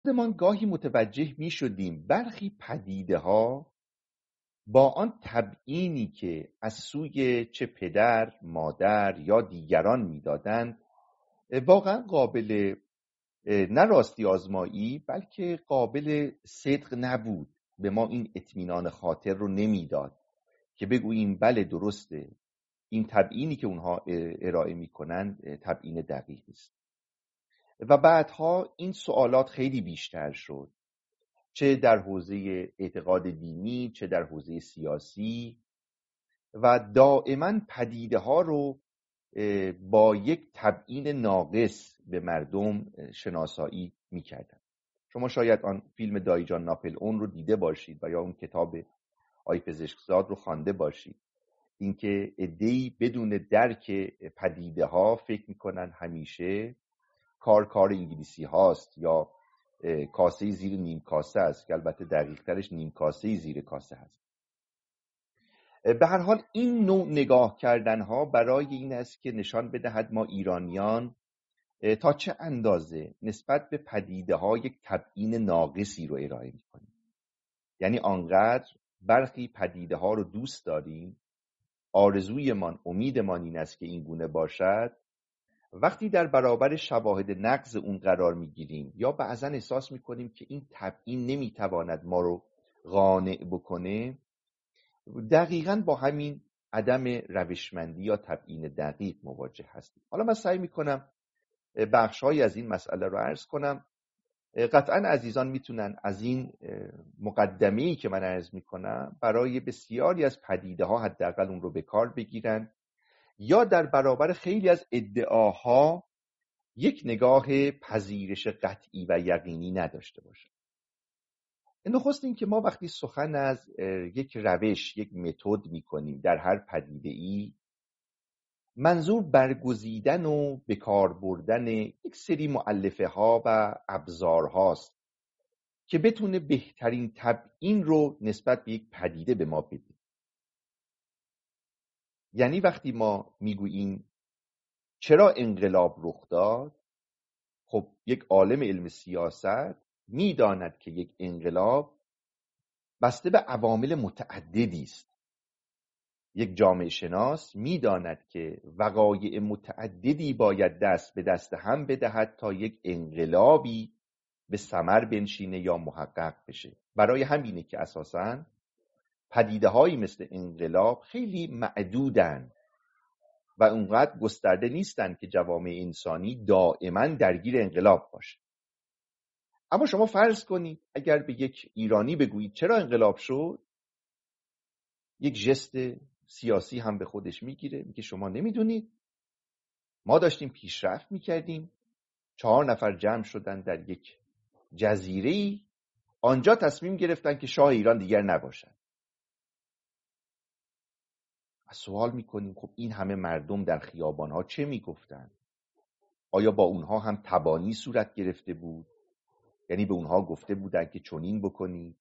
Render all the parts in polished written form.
خودمان گاهی متوجه می شدیم برخی پدیده ها با آن تبیینی که از سوی چه پدر، مادر یا دیگران میدادند واقعا قابل نه راستی آزمایی بلکه قابل صدق نبود. به ما این اطمینان خاطر رو نمیداد که بگوییم بله درسته این تبیینی که اونها ارائه میکنند تبیین دقیقی است. و بعدها این سوالات خیلی بیشتر شد، چه در حوزه اعتقاد دینی چه در حوزه سیاسی، و دائما پدیده ها رو با یک تبیین ناقص به مردم شناسایی میکردن. شما شاید آن فیلم دایجان ناپل اون رو دیده باشید و یا اون کتاب آی پزشکزاد رو خوانده باشید. اینکه عده‌ای بدون درک پدیده ها فکر میکنن همیشه کار انگلیسی هاست یا کاسه زیر نیم کاسه است، که البته دقیق ترش نیم کاسه زیر کاسه هست. به هر حال این نوع نگاه کردن ها برای این است که نشان بدهد ما ایرانیان تا چه اندازه نسبت به پدیده ها یک تبیین ناقصی رو ارائه میکنیم. یعنی آنقدر برخی پدیده ها رو دوست داریم، آرزویمان امیدمان این است که این گونه باشد، وقتی در برابر شواهد نقض اون قرار میگیریم یا بعضا احساس میکنیم که این تبیین نمیتواند ما رو قانع بکنه، دقیقاً با همین عدم روشمندی یا تبیین دقیق مواجه هستیم. حالا من سعی میکنم بخش‌هایی از این مسئله رو عرض کنم. قطعاً عزیزان میتونن از این مقدمه‌ای که من عرض میکنم برای بسیاری از پدیده ها حداقل اون رو به کار بگیرن، یا در برابر خیلی از ادعاها یک نگاه پذیرش قطعی و یقینی نداشته باشن. نخست این که ما وقتی سخن از یک روش، یک متد میکنیم در هر پدیده‌ای، منظور برگزیدن و به کار بردن یک سری مؤلفه ها و ابزار هاست که بتونه بهترین تبیین رو نسبت به یک پدیده به ما بده. یعنی وقتی ما میگوییم چرا انقلاب رخ داد، خب یک عالم علم سیاست میداند که یک انقلاب بسته به عوامل متعددی است. یک جامعه شناس میداند که وقایع متعددی باید دست به دست هم بدهد تا یک انقلابی به ثمر بنشینه یا محقق بشه. برای همینه که اساساً پدیده‌هایی مثل انقلاب خیلی معدودن و اونقدر گسترده نیستن که جوامع انسانی دائما درگیر انقلاب باشه. اما شما فرض کنید اگر به یک ایرانی بگویید چرا انقلاب شد، یک ژست سیاسی هم به خودش میگیره، میگه شما نمیدونید، ما داشتیم پیشرفت میکردیم، 4 نفر جمع شدن در یک جزیره‌ای، آنجا تصمیم گرفتن که شاه ایران دیگر نباشد. سوال میکنیم خب این همه مردم در خیابانها چه میگفتن؟ آیا با اونها هم تبانی صورت گرفته بود؟ یعنی به اونها گفته بودن که چنین بکنید؟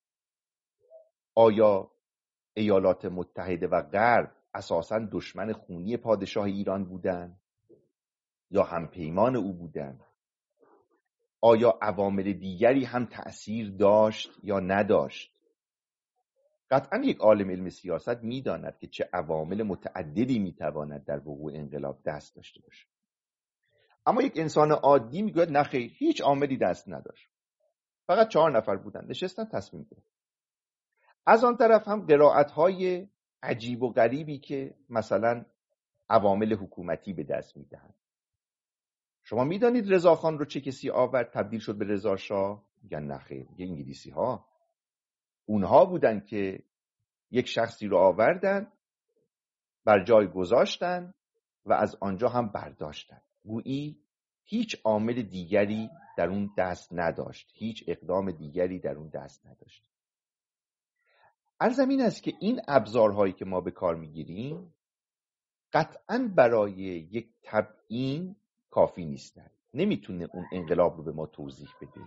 آیا ایالات متحده و غرب اساساً دشمن خونی پادشاه ایران بودند یا همپیمان او بودند؟ آیا عوامل دیگری هم تأثیر داشت یا نداشت؟ قطعاً یک عالم علم سیاست میداند که چه عوامل متعددی میتواند در وقوع انقلاب دست داشته باشه. اما یک انسان عادی میگوید نه خیر، هیچ عاملی دست نداشت، فقط 4 نفر بودن نشستن تصمیم گرفتن. از آن طرف هم قرائت‌های عجیب و غریبی که مثلا عوامل حکومتی به دست میدهند. شما میدانید رضاخان رو چه کسی آورد تبدیل شد به رضا شاه؟ میگن نه خیر، میگه انگلیسی ها. اونها بودن که یک شخصی رو آوردن، بر جای گذاشتن و از آنجا هم برداشتن. گویی هیچ عامل دیگری در اون دست نداشت، هیچ اقدام دیگری در اون دست نداشت. عرض این است که این ابزارهایی که ما به کار میگیریم قطعاً برای یک تبیین کافی نیستن، نمیتونه اون انقلاب رو به ما توضیح بده.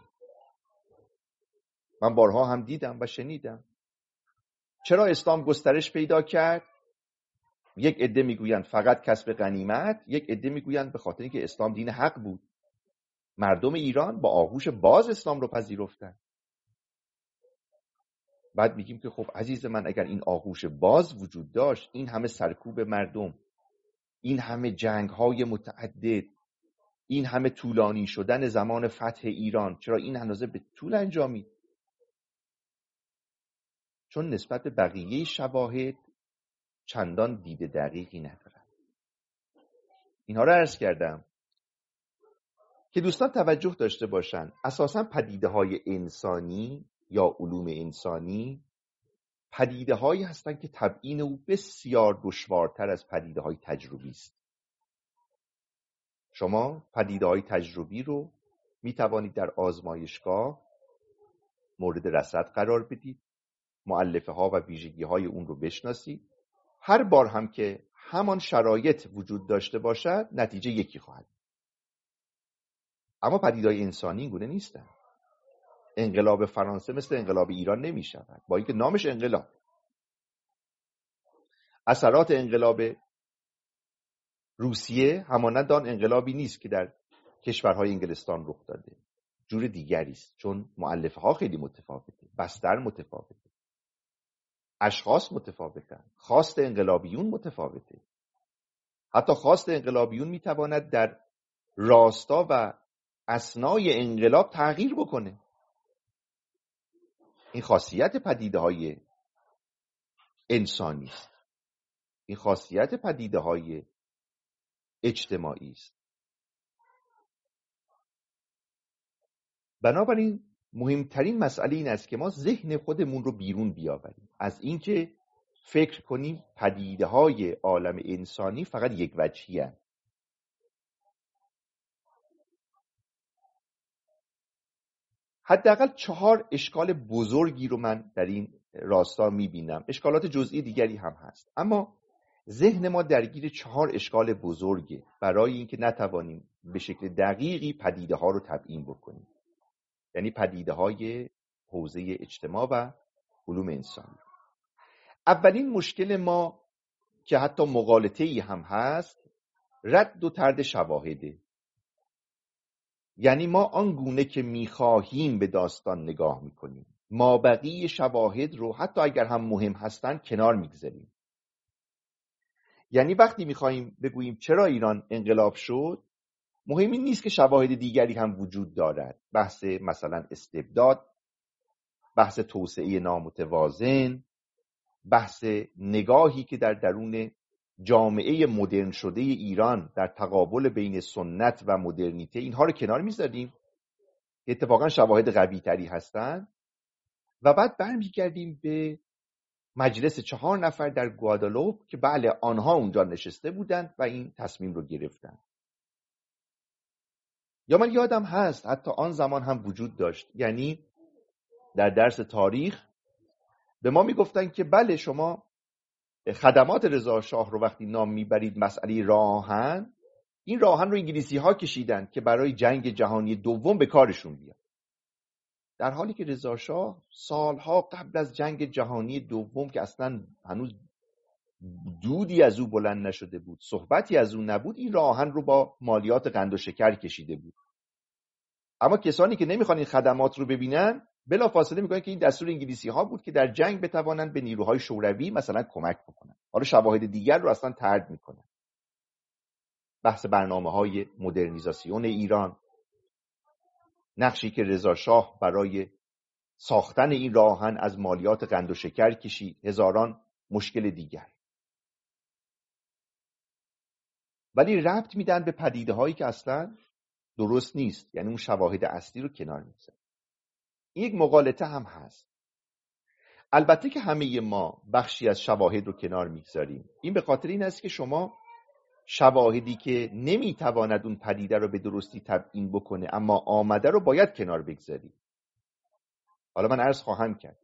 من بارها هم دیدم و شنیدم چرا اسلام گسترش پیدا کرد. یک عده میگویند فقط کسب غنیمت، یک عده میگویند به خاطر اینکه اسلام دین حق بود. مردم ایران با آغوش باز اسلام رو پذیرفتن. بعد میگیم که خب عزیز من، اگر این آغوش باز وجود داشت، این همه سرکوب مردم، این همه جنگ‌های متعدد، این همه طولانی شدن زمان فتح ایران، چرا این اندازه به طول انجامید؟ چون نسبت به بقیه شواهد چندان دید دقیقی ندارن. اینها رو عرض کردم که دوستان توجه داشته باشن. اساساً پدیده‌های انسانی یا علوم انسانی پدیده‌هایی هستند که تبیین او بسیار دشوارتر از پدیده‌های تجربی است. شما پدیده‌های تجربی رو می توانید در آزمایشگاه مورد رصد قرار بدید، مؤلفه ها و ویژگی های اون رو بشناسید. هر بار هم که همان شرایط وجود داشته باشد، نتیجه یکی خواهد. اما پدیده‌های انسانی این گونه نیستند. انقلاب فرانسه مثل انقلاب ایران نمی شود، با اینکه نامش انقلاب. اثرات انقلاب روسیه همانند آن انقلابی نیست که در کشورهای انگلستان رخ داده. جور دیگری است، چون مؤلفه ها خیلی متفاوته، بستر متفاوته، اشخاص متفاوتن، خواست انقلابیون متفاوته. حتی خواست انقلابیون میتواند در راستا و اثنای انقلاب تغییر بکنه. این خاصیت پدیده‌های انسانی است. این خاصیت پدیده‌های اجتماعی است. بنابراین مهمترین مسئله این است که ما ذهن خودمون رو بیرون بیاوریم از اینکه فکر کنیم پدیده‌های عالم انسانی فقط یک وجهی هستند. حداقل 4 اشکال بزرگی رو من در این راستا می‌بینم. اشکالات جزئی دیگری هم هست، اما ذهن ما درگیر 4 اشکال بزرگه برای اینکه نتوانیم به شکل دقیقی پدیده‌ها رو تبیین بکنیم. یعنی پدیده‌های حوزه اجتماع و علوم انسانی. اولین مشکل ما که حتی مغالطه‌ای هم هست، رد و طرد شواهده. یعنی ما آنگونه که می‌خواهیم به داستان نگاه می‌کنیم، مابقی شواهد رو حتی اگر هم مهم هستن کنار می‌گذاریم. یعنی وقتی می‌خوایم بگوییم چرا ایران انقلاب شد، مهم این نیست که شواهد دیگری هم وجود دارد. بحث مثلا استبداد، بحث توسعه نامتوازن، بحث نگاهی که در درون جامعه مدرن شده ایران در تقابل بین سنت و مدرنیته، اینها رو کنار می‌ذاریم. اتفاقا شواهد قوی تری هستند و بعد برمیگردیم به مجلس 4 نفر در گوادالوپ که بله آنها اونجا نشسته بودند و این تصمیم رو گرفتن. یا من یادم هست حتی آن زمان هم وجود داشت، یعنی در درس تاریخ به ما میگفتن که بله شما خدمات رضا شاه رو وقتی نام میبرید مسئله راهن، این راهن رو انگلیسی ها کشیدن که برای جنگ جهانی دوم به کارشون بیاد. در حالی که رضا شاه سالها قبل از جنگ جهانی دوم که اصلا هنوز دودی از او بلند نشده بود، صحبتی از او نبود، این راهن رو با مالیات قند و شکر کشیده بود. اما کسانی که نمیخوان این خدمات رو ببینن بلافاصله میگن که این دستور انگلیسی ها بود که در جنگ بتوانند به نیروهای شوروی مثلا کمک بکنن. حالا شواهد دیگر رو اصلا طرد میکنن. بحث برنامه‌های مدرنیزاسیون ایران، نقشی که رضا شاه برای ساختن این راهن از مالیات قند و شکر کشید، هزاران مشکل دیگر. ولی ربط میدن به پدیده هایی که اصلا درست نیست، یعنی اون شواهد اصلی رو کنار می‌گذارن. این یک مغالطه هم هست. البته که همه ما بخشی از شواهد رو کنار می‌گذاریم. این به خاطر این است که شما شواهدی که نمیتواند اون پدیده رو به درستی تبیین بکنه اما آمده رو باید کنار بگذارید. حالا من عرض خواهم کرد.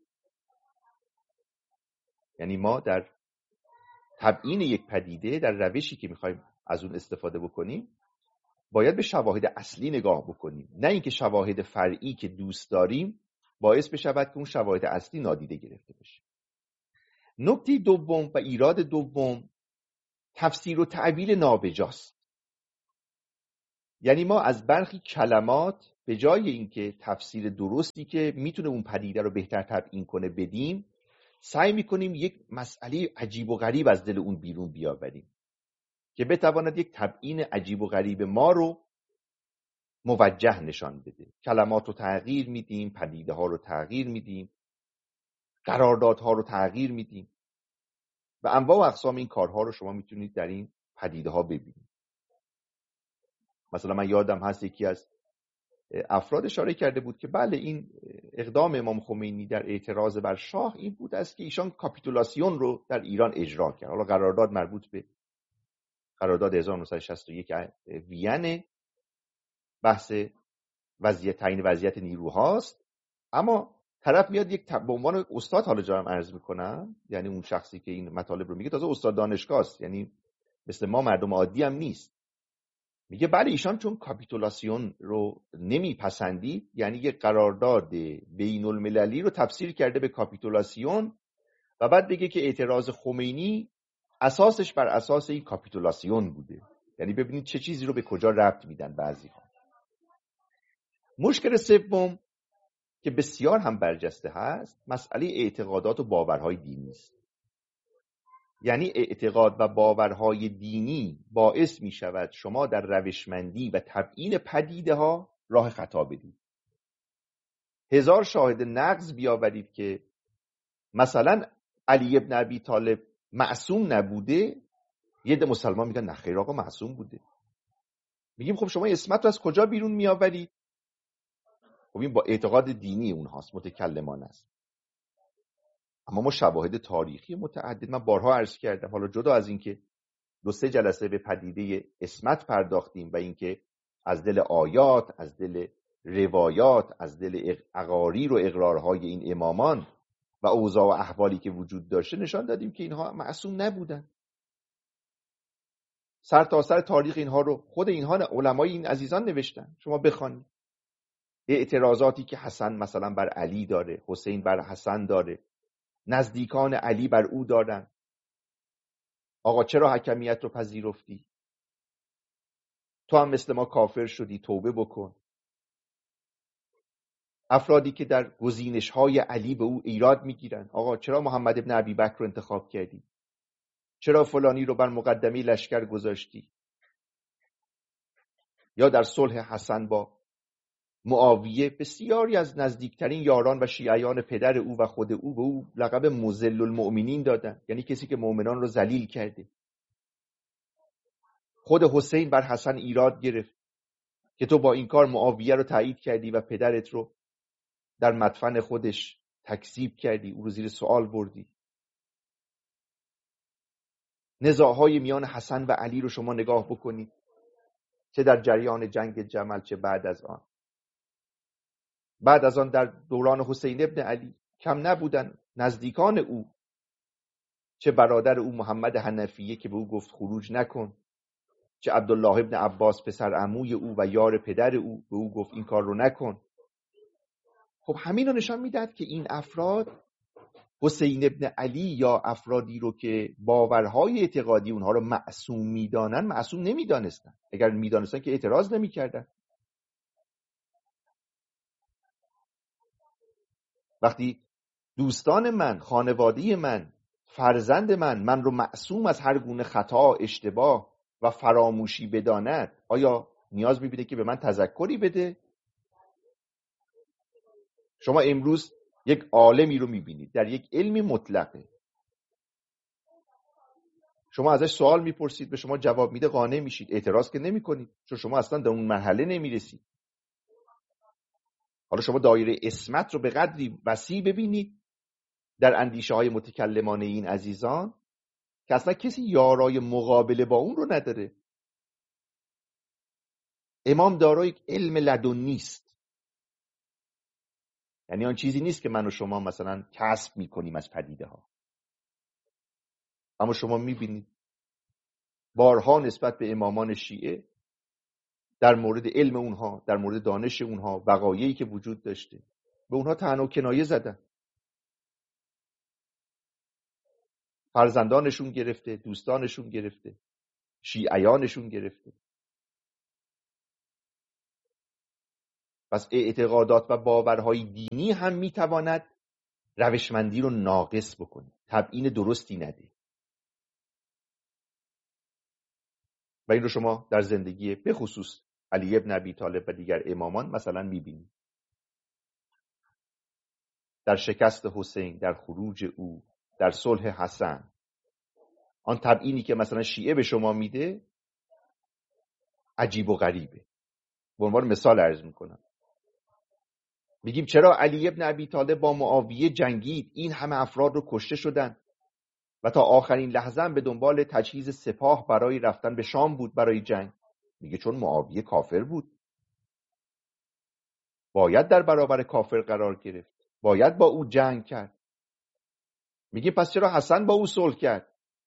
یعنی ما در تبیین یک پدیده در روشی که میخوایم از اون استفاده بکنیم باید به شواهد اصلی نگاه بکنیم، نه اینکه شواهد فرعی که دوست داریم باعث بشود که اون شواهد اصلی نادیده گرفته بشه. نکته دوم و ایراد دوم تفسیر و تعبیر نابجاست. یعنی ما از برخی کلمات به جای اینکه تفسیر درستی که میتونه اون پدیده رو بهتر تبیین کنه بدیم، سعی میکنیم یک مسئله عجیب و غریب از دل اون بیرون بیاوریم که بتواند یک تبیین عجیب و غریب ما رو موجه نشان بده. کلمات رو تغییر میدیم، پدیده ها رو تغییر میدیم، قراردادها رو تغییر میدیم و انواع و اقسام این کارها رو شما میتونید در این پدیده ها ببینید. مثلا من یادم هست یکی از افراد اشاره کرده بود که بله این اقدام امام خمینی در اعتراض بر شاه این بود است که ایشان کاپیتولاسیون رو در ایران اجرا کرد. حالا قرارداد مربوط به قرارداد 1961 وین، بحث وضعیت تعیین وضعیت نیروهاست، اما طرف میاد یک به عنوان استاد، حالا جام عرض میکنم، یعنی اون شخصی که این مطالب رو میگه تازه استاد دانشگاه است، یعنی مثل ما مردم عادی هم نیست، میگه بله ایشان چون کاپیتولاسیون رو نمیپسندید، یعنی یک قرارداد بین المللی رو تفسیر کرده به کاپیتولاسیون و بعد بگه که اعتراض خمینی اساسش بر اساس این کاپیتولاسیون بوده. یعنی ببینید چه چیزی رو به کجا ربط میدن بعضی‌ها. مشکل سوم که بسیار هم برجسته هست، مسئله اعتقادات و باورهای دینی است. یعنی اعتقاد و باورهای دینی باعث می شود شما در روشمندی و تبیین پدیده ها راه خطا بدید. هزار شاهد نقض بیاورید که مثلا علی ابن ابی طالب معصوم نبوده، یه ده مسلمان میگن نه خیر آقا معصوم بوده. میگیم خب شما اسمت رو از کجا بیرون میآورید؟ خب این با اعتقاد دینی اونهاست، متکلمان است. اما ما شواهد تاریخی متعدد، من بارها عرض کردم، حالا جدا از اینکه 2-3 جلسه به پدیده اسمت پرداختیم و اینکه از دل آیات، از دل روایات، از دل اقاریر و اقرارهای این امامان و اوضاع و احوالی که وجود داشته نشان دادیم که اینها معصوم نبودن. سر تا سر تاریخ اینها رو خود اینها علمای این عزیزان نوشتن، شما بخوانید. اعتراضاتی که حسن مثلا بر علی داره، حسین بر حسن داره، نزدیکان علی بر او دارن. آقا چرا حکمیت رو پذیرفتی؟ تو هم مثل ما کافر شدی، توبه بکن. افرادی که در گزینش‌های علی به او ایراد میگیرن، آقا چرا محمد ابن ابی بکر رو انتخاب کردی؟ چرا فلانی رو بر مقدمه لشکر گذاشتی؟ یا در صلح حسن با معاویه بسیاری از نزدیکترین یاران و شیعیان پدر او و خود او به او لقب مذل المؤمنین دادن، یعنی کسی که مؤمنان رو ذلیل کرده. خود حسین بر حسن ایراد گرفت که تو با این کار معاویه رو تایید کردی و پدرت رو در مدفن خودش تکذیب کردی، او رو زیر سوال بردی. نزاعهای میان حسن و علی رو شما نگاه بکنید، چه در جریان جنگ جمل چه بعد از آن. بعد از آن در دوران حسین ابن علی کم نبودن نزدیکان او، چه برادر او محمد حنفیه که به او گفت خروج نکن، چه عبدالله ابن عباس پسر عموی او و یار پدر او به او گفت این کار رو نکن. خب همین رو نشان میداد که این افراد حسین ابن علی یا افرادی رو که باورهای اعتقادی اونها رو معصوم میدانن معصوم نمیدانستن. اگر میدانستن که اعتراض نمیکردن. وقتی دوستان من، خانواده من، فرزند من رو معصوم از هر گونه خطا، اشتباه و فراموشی بداند، آیا نیاز میبینه که به من تذکری بده؟ شما امروز یک عالمی رو میبینید در یک علمی مطلقه، شما ازش سوال میپرسید به شما جواب میده، قانع میشید، اعتراض که نمیکنید، چون شما اصلا در اون مرحله نمیرسید. حالا شما دایره اسمت رو به قدری وسیع ببینید در اندیشه های متکلمان این عزیزان که اصلا کسی یارای مقابله با اون رو نداره. امام دارای یک علم لدنی است، یعنی آن چیزی نیست که من و شما مثلا کسب میکنیم از پدیده ها. اما شما میبینید بارها نسبت به امامان شیعه در مورد علم اونها، در مورد دانش اونها، وقایعی که وجود داشته، به اونها طعن و کنایه زدن. فرزندانشون گرفته، دوستانشون گرفته، شیعیانشون گرفته. پس اعتقادات و باورهای دینی هم میتواند روشمندی رو ناقص بکنه، تبیین درستی نده. و این رو شما در زندگی به خصوص علی ابن ابی طالب و دیگر امامان مثلا میبینید. در شکست حسین، در خروج او، در صلح حسن، آن تبیینی که مثلا شیعه به شما میده عجیب و غریبه. به عنوان مثال عرض میکنم، میگیم چرا علی ابن ابی طالب با معاویه جنگید، این همه افراد رو کشته شدن و تا آخرین لحظه هم به دنبال تجهیز سپاه برای رفتن به شام بود برای جنگ. میگه چون معاویه کافر بود، باید در برابر کافر قرار گرفت، باید با او جنگ کرد. میگه پس چرا حسن با او صلح کرد؟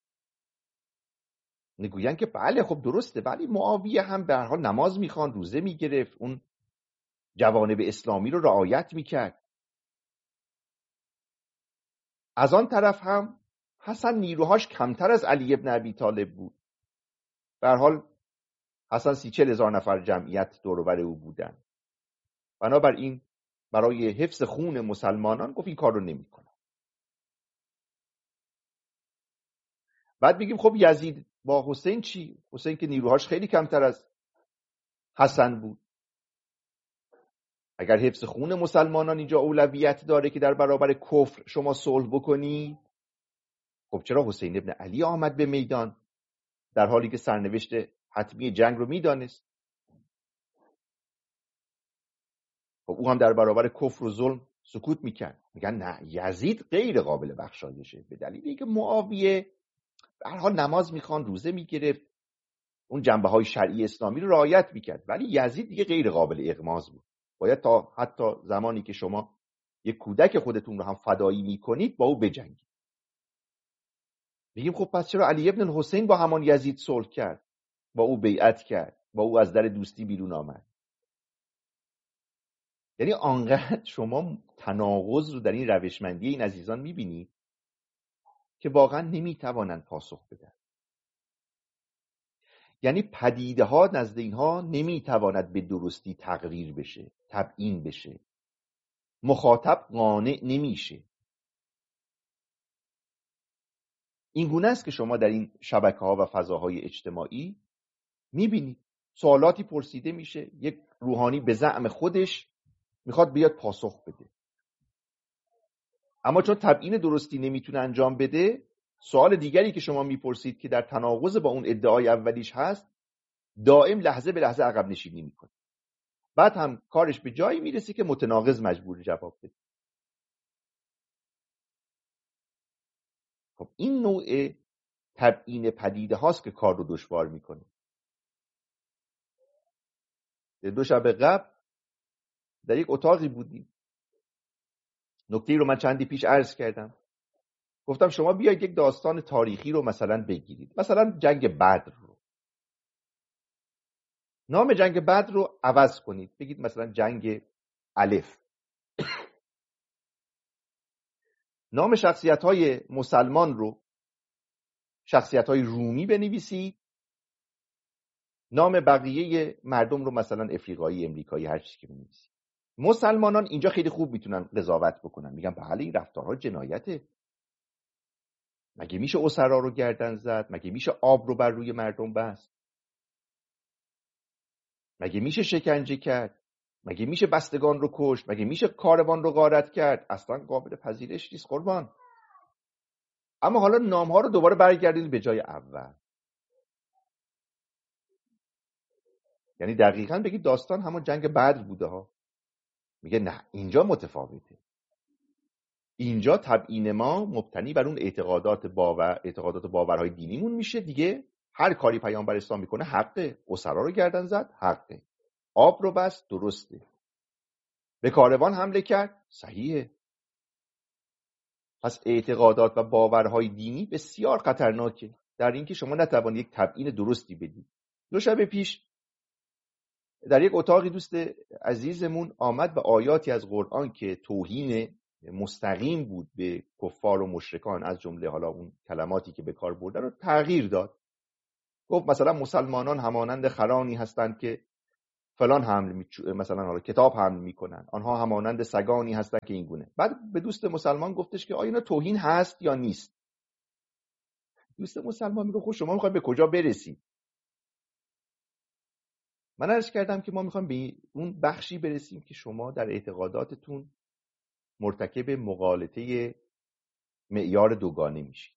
میگوین که بله خب درسته، ولی معاویه هم به هر حال نماز میخوان، روزه میگرفت، اون جوانب اسلامی رو رعایت میکرد. از آن طرف هم حسن نیروهاش کمتر از علی ابن ابی طالب بود. به هر حال حسن 30-40 هزار نفر جمعیت دور و بر او بودن. بنابراین برای حفظ خون مسلمانان گفت این کار رو نمی‌کنه. بعد میگیم خب یزید با حسین چی؟ حسین که نیروهاش خیلی کمتر از حسن بود. اگر حفظ خون مسلمانان اینجا اولویت داره که در برابر کفر شما صلح بکنی، خب چرا حسین ابن علی آمد به میدان در حالی که سرنوشت حتمی جنگ رو میدانست؟ خب او هم در برابر کفر و ظلم سکوت میکرد. میگن نه، یزید غیر قابل بخشایشه به دلیل اینکه معاویه به هر حال نماز میخوان، روزه میگرفت، اون جنبه های شرعی اسلامی رو رعایت میکرد، ولی یزید دیگه غیر قابل اغماض بود. باید تا حتی زمانی که شما یک کودک خودتون رو هم فدایی میکنید با او بجنگید. میگیم خب پس چرا علی ابن الحسین با همان یزید صلح کرد، با او بیعت کرد، با او از در دوستی بیرون آمد؟ یعنی آنقدر شما تناقض رو در این روشمندی این عزیزان میبینید که واقعا نمیتوانند پاسخ بدن. یعنی پدیده ها نزد اینها نمیتواند به درستی تقریر بشه، تبیین بشه، مخاطب قانع نمیشه. این گونه است که شما در این شبکه ها و فضاهای اجتماعی میبینید سوالاتی پرسیده میشه، یک روحانی به زعم خودش میخواد بیاد پاسخ بده، اما چون تبیین درستی نمیتونه انجام بده، سوال دیگری که شما میپرسید که در تناقض با اون ادعای اولیش هست، دائم لحظه به لحظه عقب نشینی میکنه. بعد هم کارش به جایی میرسه که متناقض مجبور جواب بده. خب این نوع تبیین پدیده هاست که کار رو دشوار میکنه. دو شب قبل در یک اتاقی بودیم، نکته‌ای رو من چندی پیش عرض کردم، گفتم شما بیاید یک داستان تاریخی رو مثلا بگیرید، مثلا جنگ بدر رو، نام جنگ بدر رو عوض کنید، بگید مثلا جنگ الف. نام شخصیت‌های مسلمان رو شخصیت‌های رومی بنویسید، نام بقیه مردم رو مثلا افریقایی، امریکایی، هر چیزی که بنویسید. مسلمانان اینجا خیلی خوب میتونن قضاوت بکنن، میگن بله این رفتارها جنایته، مگه میشه اسرا رو گردن زد، مگه میشه آب رو بر روی مردم بست، مگه میشه شکنجه کرد، مگه میشه بستگان رو کشت، مگه میشه کاروان رو غارت کرد، اصلا قابل پذیرش نیست قربان. اما حالا نام‌ها رو دوباره برگردید به جای اول. یعنی دقیقاً بگید داستان همون جنگ بدر بوده ها. میگه نه، اینجا متفاوته. اینجا تبیین ما مبتنی بر اون اعتقادات باورهای دینیمون میشه دیگه. هر کاری پیامبر اسلام میکنه حقه، اسرا رو گردن زد حقه، آب رو بست درسته، به کاروان حمله کرد صحیحه. پس اعتقادات و باورهای دینی بسیار خطرناکه در اینکه شما نتوانید یک تبیین درستی بدید. 2 شب پیش در یک اتاقی دوست عزیزمون آمد به آیاتی از قرآن که توهین مستقیم بود به کفار و مشرکان، از جمله حالا اون کلماتی که به کار برده رو تغییر داد. گفت مثلا مسلمانان همانند خرانی هستند که فلان مثلا حالا کتاب حمل میکنن، آنها همانند سگانی هستن که این گونه. بعد به دوست مسلمان گفتش که آیا اینا توهین هست یا نیست؟ دوست مسلمان میگه خب شما میخواید به کجا برسید؟ من عرض کردم که ما میخوایم به اون بخشی برسیم که شما در اعتقاداتتون مرتکب مغالطه معیار دوگانه میشید.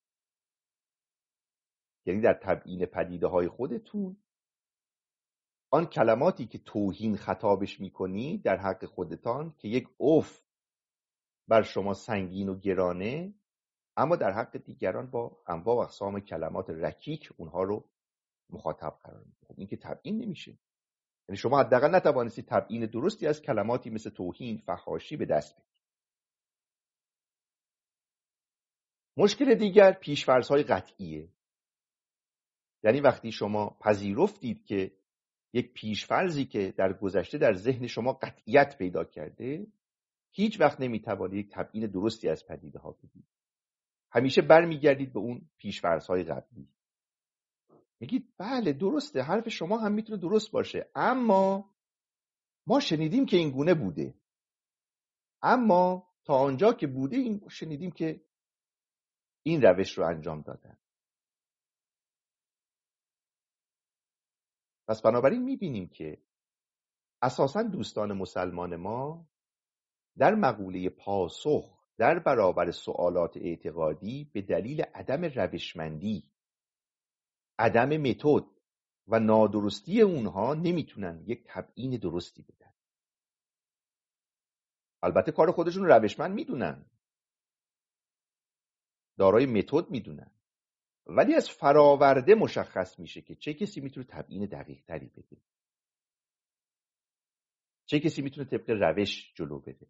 یعنی در تبیین پدیده های خودتون آن کلماتی که توهین خطابش میکنی در حق خودتان که یک عف بر شما سنگین و گرانه، اما در حق دیگران با انواع و اقسام کلمات رکیک اونها رو مخاطب قرار میدید. خب این که تبیین نمیشه. یعنی شما حداقل نتوانستید تبیین درستی از کلماتی مثل توهین، فحاشی به دست بیارید. مشکل دیگر پیش‌فرض‌های قطعیه. یعنی وقتی شما پذیرفتید که یک پیش‌فرضی که در گذشته در ذهن شما قطعیت پیدا کرده، هیچ وقت نمیتوانید یک تبیین درستی از پدیده ها بدید. همیشه برمیگردید به اون پیش‌فرض‌های قبلی. میگید بله درسته، حرف شما هم میتونه درست باشه، اما ما شنیدیم که این گونه بوده، اما تا آنجا که بوده این شنیدیم که این روش رو انجام دادن. پس بنابراین میبینیم که اساساً دوستان مسلمان ما در مقوله پاسخ در برابر سوالات اعتقادی به دلیل عدم روشمندی، عدم متد و نادرستی اونها نمیتونن یک تبیین درستی بدن. البته کار خودشون روشمند میدونن، دارای متد میدونن، ولی از فراورده مشخص میشه که چه کسی میتونه تبیین دقیق تری بده، چه کسی میتونه طبق روش جلو بده،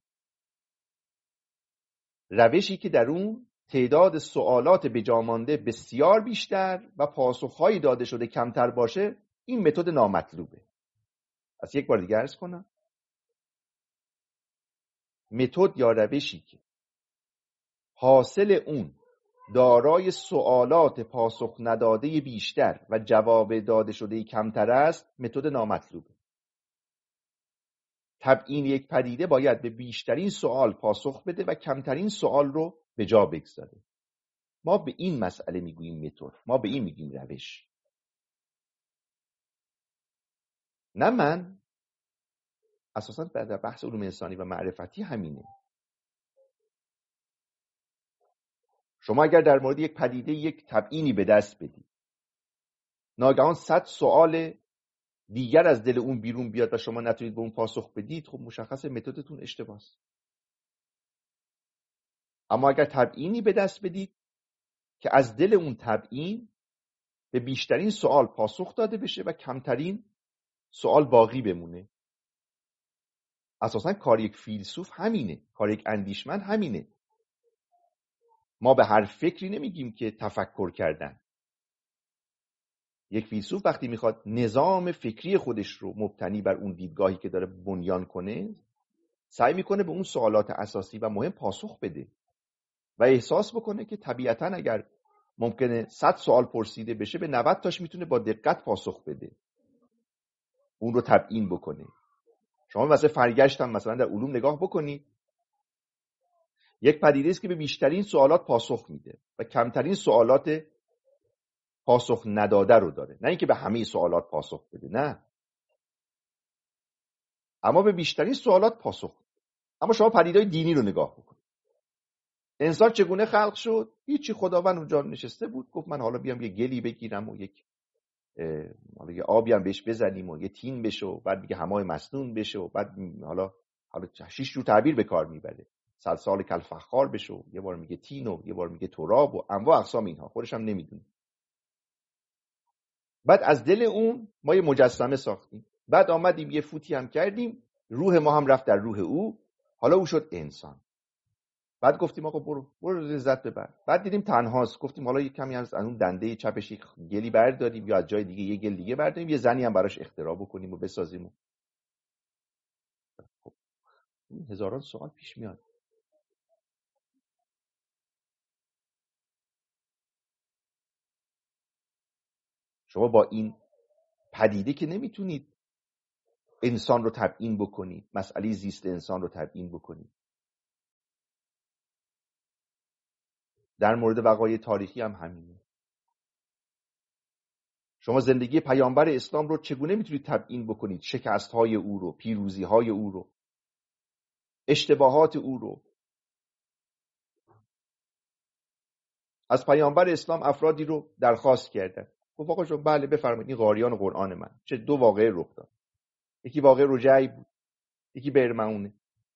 روشی که در اون تعداد سوالات بجامانده بسیار بیشتر و پاسخهایی داده شده کمتر باشه. این متد نامطلوبه. از یک بار دیگه عرض کنم، متد یا روشی که حاصل اون دارای سوالات پاسخ نداده بیشتر و جواب داده شده کمتر است، متد نامطلوبه. تبیین یک پدیده باید به بیشترین سوال پاسخ بده و کمترین سوال رو به جا بگذاره. ما به این مسئله میگوییم متد، ما به این میگیم روش. نه من اساساً در بحث علوم انسانی و معرفتی همینه. شما اگر در مورد یک پدیده یک تبیینی به دست بدی، ناگهان 100 سوال دیگر از دل اون بیرون بیاد و شما نتونید به اون پاسخ بدید، خب مشخصه متدتون اشتباهه. اما اگر تبیینی به دست بدید که از دل اون تبیین به بیشترین سوال پاسخ داده بشه و کمترین سوال باقی بمونه، اساساً کار یک فیلسوف همینه، کار یک اندیشمند همینه. ما به هر فکری نمیگیم که تفکر کردن. یک فیلسوف وقتی میخواد نظام فکری خودش رو مبتنی بر اون دیدگاهی که داره بنیان کنه، سعی میکنه به اون سوالات اساسی و مهم پاسخ بده و احساس بکنه که طبیعتاً اگر ممکنه 100 سوال پرسیده بشه، به 90 تاش میتونه با دقت پاسخ بده، اون رو تبیین بکنه. شما واسه فرگشت هم مثلا در علوم نگاه بکنید، یک پدیده است که به بیشترین سوالات پاسخ میده و کمترین سوالات پاسخ نداده رو داره. نه اینکه به همه سوالات پاسخ بده، نه، اما به بیشترین سوالات پاسخ بده. اما شما پدیده‌های دینی رو نگاه بکنید. انسان چگونه خلق شد؟ هیچی، خداوند اونجا نشسته بود، گفت من حالا بیام یه گلی بگیرم و حالا یه آبی هم بهش بزنیم و یه تین بشه و بعد دیگه همای مسنون بشه و بعد حالا 6 جور تعبیر به کار میبره، سلسال کل فخار بشه و یه بار میگه تین و یه بار میگه تراب و انواع اقسام اینها، خودش هم نمیدونه. بعد از دل اون ما یه مجسمه ساختیم، بعد آمدیم یه فوتی هم کردیم، روح ما هم رفت در روح او، حالا او شد انسان. بعد گفتیم آقا برو لذت ببر. بعد دیدیم تنهاست، گفتیم حالا یه کمی از اون دنده چپش یک گلی برداریم یا از جای دیگه یه گل دیگه برداریم، یه زنی هم براش اختراع بکنیم و بسازیم. خب هزاران سوال پیش میاد. شما با این پدیده که نمیتونید انسان رو تبیین بکنید، مسئله زیست انسان رو تبیین بکنید. در مورد وقایع تاریخی هم همینه. شما زندگی پیامبر اسلام رو چگونه میتونید تبیین بکنید؟ شکست‌های او رو، پیروزی‌های او رو، اشتباهات او رو. از پیامبر اسلام افرادی رو درخواست کردن، گفت آقا جان بله بفرمایید این قاریان قرآن من. چه دو واقعه رخ داد. یکی واقعه رجعی بود، یکی بئر معونه.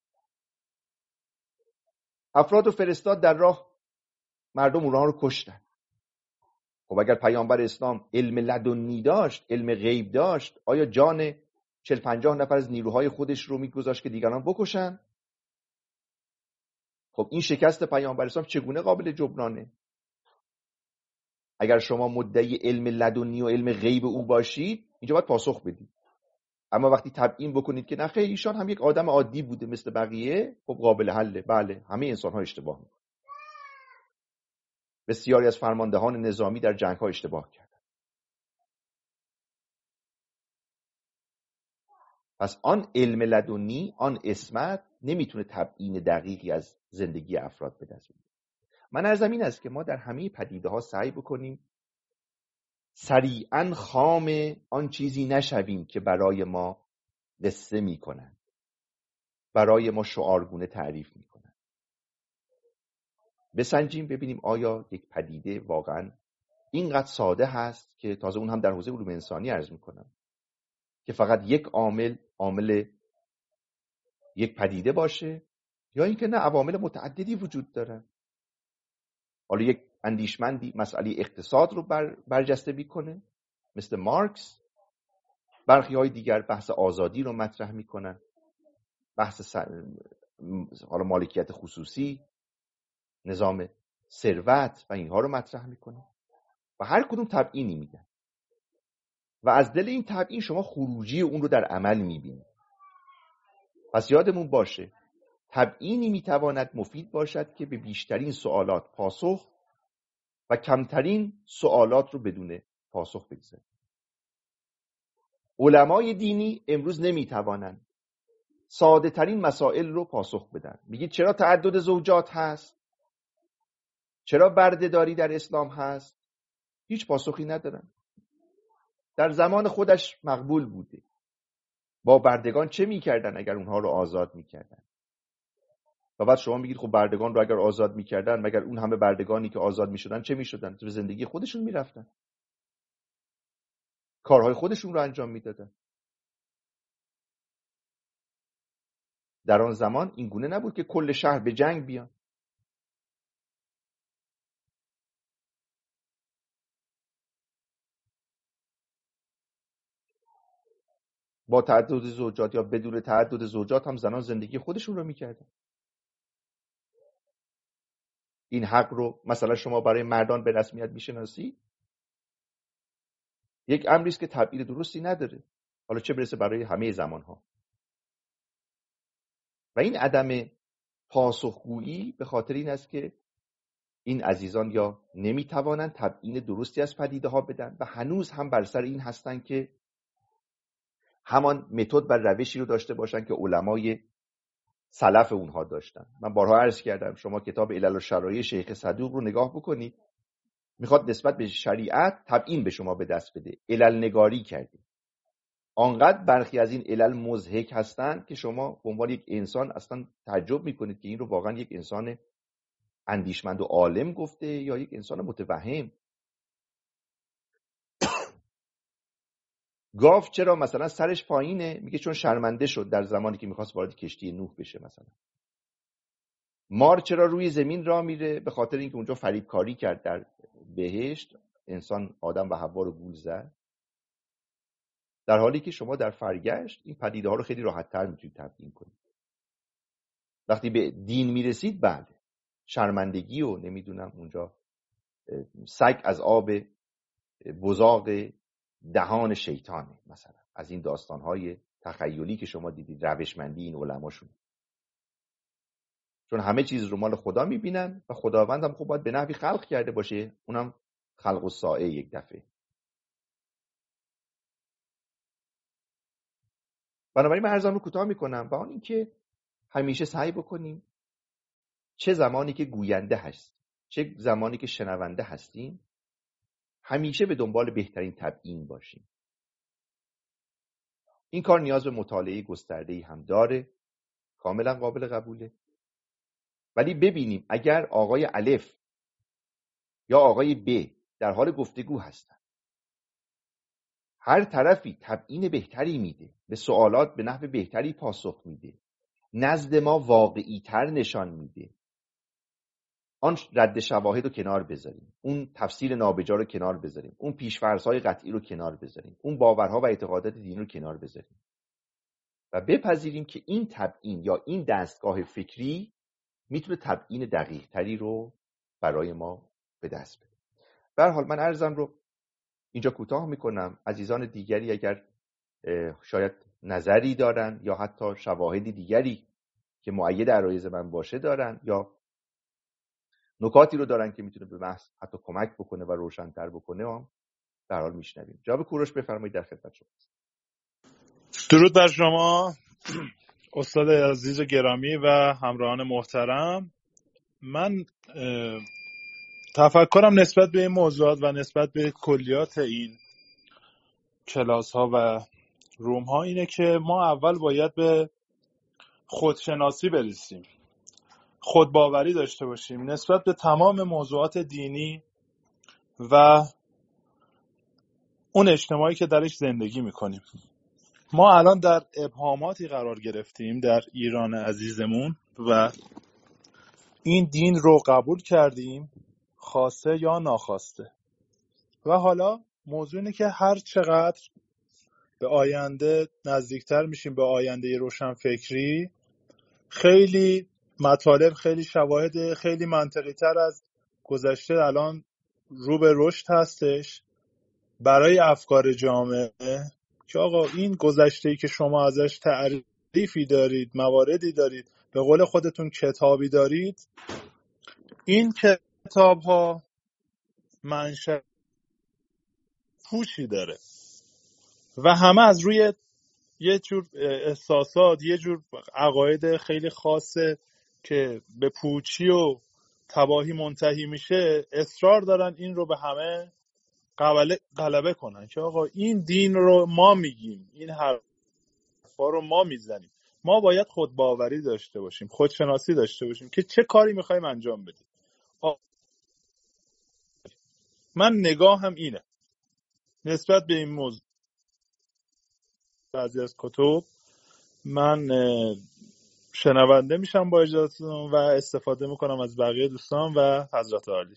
افراد رو فرستاد در راه، مردم اونها رو کشتن. خب اگر پیامبر اسلام علم لدنی داشت، علم غیب داشت، آیا جان 40-50 نفر از نیروهای خودش رو میگذاشت که دیگران بکشن؟ خب این شکست پیامبر اسلام چگونه قابل جبرانه؟ اگر شما مدعی علم لدنی و علم غیب او باشید، اینجا باید پاسخ بدید. اما وقتی تبیین بکنید که نه خیر ایشان هم یک آدم عادی بوده مثل بقیه، خب قابل حله. بله همه انسان ها اشتباه میکنن. بسیاری از فرماندهان نظامی در جنگ ها اشتباه کردن. پس آن علم لدنی، آن عصمت نمیتونه تبیین دقیقی از زندگی افراد به دست بیاره. من عرضم این است که ما در همه پدیده ها سعی بکنیم سریعا خام آن چیزی نشویم که برای ما قصه میکنن، برای ما شعارگونه تعریف میکنن. بسنجیم ببینیم آیا یک پدیده واقعا اینقدر ساده هست که تازه اون هم در حوزه علوم انسانی عرض میکنم که فقط یک عامل یک پدیده باشه، یا اینکه نه عوامل متعددی وجود دارن. حالا یک اندیشمندی مسئله اقتصاد رو برجسته میکنه مثل مارکس، برخی های دیگر بحث آزادی رو مطرح میکنن، بحث حالا مالکیت خصوصی، نظام ثروت و اینها رو مطرح میکنن و هر کدوم تبیینی میدن و از دل این تبیین شما خروجی اون رو در عمل میبینید. پس یادمون باشه تبیینی میتواند مفید باشد که به بیشترین سوالات پاسخ و کمترین سوالات رو بدون پاسخ بگذارد. علمای دینی امروز نمیتوانند ساده ترین مسائل رو پاسخ بدن. میگید چرا تعدد زوجات هست؟ چرا بردهداری در اسلام هست؟ هیچ پاسخی ندارن. در زمان خودش مقبول بوده. با بردگان چه میکردن اگر اونها رو آزاد میکردن؟ و بعد شما میگید خب بردگان رو اگر آزاد میکردن، مگر اون همه بردگانی که آزاد میشدن چه میشدن؟ تو زندگی خودشون میرفتن، کارهای خودشون رو انجام میدادن. در آن زمان این گونه نبود که کل شهر به جنگ بیان. با تعدد زوجات یا بدون تعدد زوجات هم زنان زندگی خودشون رو میکردن. این حق رو مثلا شما برای مردان به رسمیت میشناسی؟ یک امری است که تبعیض درستی نداره، حالا چه برسه برای همه زمانها. و این عدم پاسخگویی به خاطر این است که این عزیزان یا نمیتوانند تبیین درستی از پدیده ها بدن و هنوز هم بر سر این هستن که همان متد و روشی رو داشته باشن که علمای سلف اونها داشتن. من بارها عرض کردم شما کتاب علل و شرایع شیخ صدوق رو نگاه بکنید، میخواد نسبت به شریعت تبیین به شما به دست بده، علل نگاری کرده. آنقدر برخی از این علل مضحک هستند که شما به عنوان یک انسان اصلا تعجب میکنید که این رو واقعا یک انسان اندیشمند و عالم گفته یا یک انسان متوهم. گاو چرا مثلا سرش پایینه؟ میگه چون شرمنده شد در زمانی که میخواست وارد کشتی نوح بشه. مثلا مار چرا روی زمین راه میره؟ به خاطر اینکه اونجا فریبکاری کرد در بهشت، انسان آدم و حوا رو گول زد. در حالی که شما در فرگشت این پدیده ها رو خیلی راحت تر میتونید تبیین کنید. وقتی به دین میرسید بله شرمندگی و نمیدونم اونجا سگ از آب بزاق دهان شیطانه، مثلا از این داستانهای تخیلی که شما دیدید روشمندی این علماشون. چون همه چیز رو مال خدا میبینن و خداوند هم خب باید به نحوی خلق کرده باشه، اونم خلق الساعه یک دفعه. بنابراین من عرضم رو کوتاه میکنم با اینکه همیشه سعی بکنیم چه زمانی که گوینده هست چه زمانی که شنونده هستیم همیشه به دنبال بهترین تبیین باشیم. این کار نیاز به مطالعه گسترده‌ای هم داره، کاملا قابل قبوله، ولی ببینیم اگر آقای الف یا آقای ب در حال گفتگو هستن، هر طرفی تبیین بهتری میده، به سوالات به نحو بهتری پاسخ میده، نزد ما واقعی تر نشان میده، آن رد شواهد رو کنار بذاریم، اون تفسیر نابجا رو کنار بذاریم، اون پیش‌فرض‌های قطعی رو کنار بذاریم، اون باورها و اعتقادات دینی رو کنار بذاریم و بپذیریم که این تبیین یا این دستگاه فکری میتونه تبیین دقیق تری رو برای ما به دست بده. به هر حال من عرضم رو اینجا کوتاه میکنم. عزیزان دیگری اگر شاید نظری دارن یا حتی شواهدی دیگری که مؤید عرایض من باشه دارن یا نکاتی رو دارن که میتونه به بحث حتی کمک بکنه و روشن‌تر بکنه هم در حال میشنویم. جناب کوروش بفرمایید، در خدمت شما. درود بر شما استاد عزیز و گرامی و همراهان محترم. من تفکرم نسبت به این موضوعات و نسبت به کلیات این کلاس ها و روم ها اینه که ما اول باید به خودشناسی برسیم، خودباوری داشته باشیم نسبت به تمام موضوعات دینی و اون اجتماعی که درش زندگی میکنیم. ما الان در ابهاماتی قرار گرفتیم در ایران عزیزمون و این دین رو قبول کردیم خواسته یا ناخواسته و حالا موضوع اینه که هر چقدر به آینده نزدیکتر میشیم به آینده روشنفکری خیلی مطالب، خیلی شواهد خیلی منطقی تر از گذشته الان رو به رشد هستش برای افکار جامعه که آقا این گذشته‌ای که شما ازش تعریفی دارید، مواردی دارید، به قول خودتون کتابی دارید، این کتاب‌ها منشأ پوچی داره و همه از روی یه جور احساسات، یه جور عقاید خیلی خاصه که به پوچی و تباهی منتهی میشه اصرار دارن این رو به همه غلبه کنن که آقا این دین رو ما میگیم، این حرفا رو ما میزنیم. ما باید خودباوری داشته باشیم، خودشناسی داشته باشیم که چه کاری میخوایم انجام بدیم. من نگاهم اینه نسبت به این موضوع. بعضی از کتب من شنونده میشم با اجازهتون و استفاده میکنم از بقیه دوستان و حضرت عالی.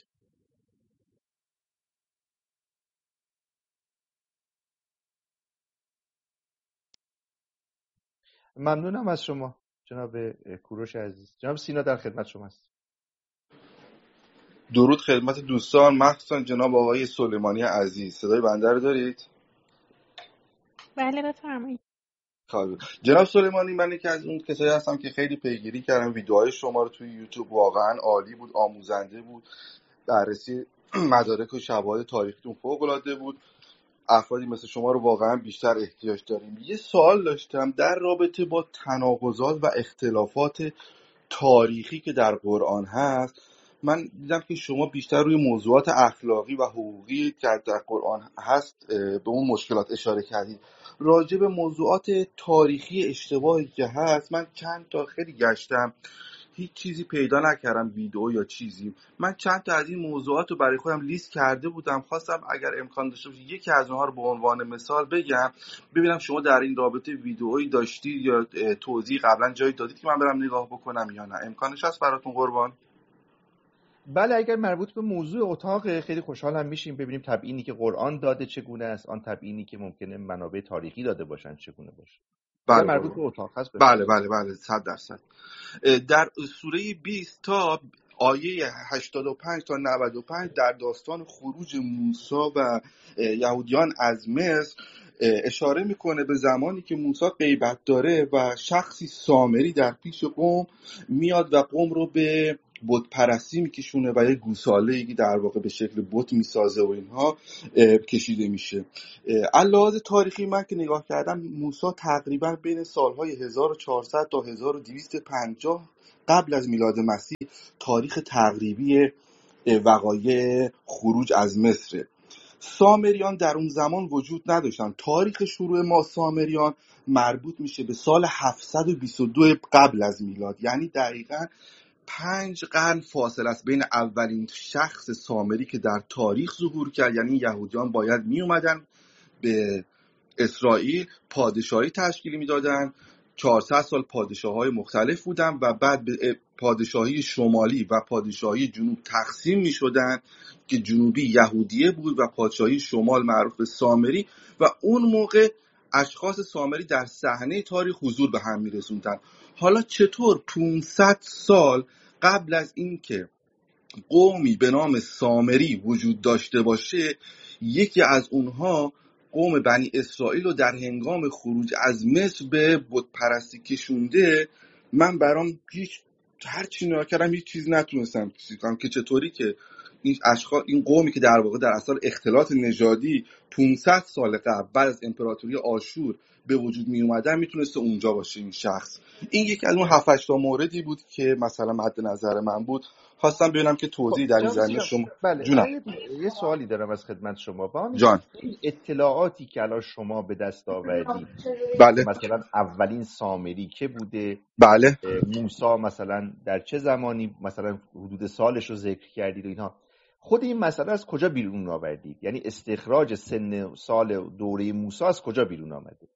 ممنونم از شما جناب کوروش عزیز. جناب سینا در خدمت شما است. درود خدمت دوستان، مخصوصا جناب آقای سلیمانی عزیز. صدای بنده رو دارید؟ بله بفرمایید. جناب سلیمانی، من یکی از اون کسایی هستم که خیلی پیگیری کردم ویدیوهای شما رو توی یوتیوب، واقعا عالی بود، آموزنده بود، بررسی مدارک و شواهد تاریخیتون فوق‌العاده بود. افرادی مثل شما رو واقعا بیشتر احتیاج داریم. یه سوال داشتم در رابطه با تناقضات و اختلافات تاریخی که در قرآن هست. من دیدم که شما بیشتر روی موضوعات اخلاقی و حقوقی که در قرآن هست به اون مشکلات اشاره کردید. راجع به موضوعات تاریخی اشتباهی که هست من چند تا خیلی گشتم، هیچ چیزی پیدا نکردم، ویدیو یا چیزی. من چند تا از این موضوعات رو برای خودم لیست کرده بودم، خواستم اگر امکان داشته باشه یکی از اونها رو به عنوان مثال بگم، ببینم شما در این رابطه ویدیویی داشتید یا توضیح قبلا جایی دادید که من برم نگاه بکنم یا نه. امکانش هست براتون قربان؟ بله، اگر مربوط به موضوع اتاق خیلی خوشحالم میشیم ببینیم تبیینی که قرآن داده چگونه است، آن تبیینی که ممکنه منابع تاریخی داده باشن چگونه باشه. اگر بله مربوط قربان. به اتاق هست بله 100%. در سوره 20 تا آیه 85 تا 95 در داستان خروج موسی و یهودیان از مصر اشاره میکنه به زمانی که موسی غیبت داره و شخصی سامری در پیش قوم میاد و قوم رو به بت پرستی میکشونه و یه گوساله‌ای در واقع به شکل بت میسازه و اینها کشیده میشه. علاوه تاریخی من که نگاه کردم موسی تقریبا بین سالهای 1400 تا 1250 قبل از میلاد مسیح تاریخ تقریبی وقایع خروج از مصر. سامریان در اون زمان وجود نداشتن. تاریخ شروع ما سامریان مربوط میشه به سال 722 قبل از میلاد، یعنی دقیقاً 5 قرن فاصله است بین اولین شخص سامری که در تاریخ ظهور کرد، یعنی یهودیان باید می اومدن به اسرائیل پادشاهی تشکیل میدادن، 400 سال پادشاه‌های مختلف بودن و بعد به پادشاهی شمالی و پادشاهی جنوب تقسیم می‌شدن که جنوبی یهودیه بود و پادشاهی شمال معروف به سامری، و اون موقع اشخاص سامری در صحنه تاریخ حضور به هم می‌رسوندن. حالا چطور 500 سال قبل از اینکه قومی به نام سامری وجود داشته باشه، یکی از اونها قوم بنی اسرائیل رو در هنگام خروج از مصر به بت پرستی کشونده، من برام هر چی نگاه کردم هیچ چیز نتونستم کنم که چطوری که این قومی که در واقع در اثر اختلاط نژادی 500 سال قبل بعد از امپراتوری آشور به وجود می اومدن میتونسته اونجا باشه این شخص. این یکی از اون 7-8 تا موردی بود که مثلا مد نظر من بود. خواستم ببینم که توضیح در این زمینه شما. بله، جونم. یه سوالی دارم از خدمت شما. با جان. این اطلاعاتی که الان شما به دست آوردید، بله. مثلا اولین سامری که بوده، بله. موسی مثلا در چه زمانی، مثلا حدود سالش رو ذکر کردید و اینها، خود این مسئله از کجا بیرون آوردید؟ یعنی استخراج سن سال دوره موسی از کجا بیرون آمده؟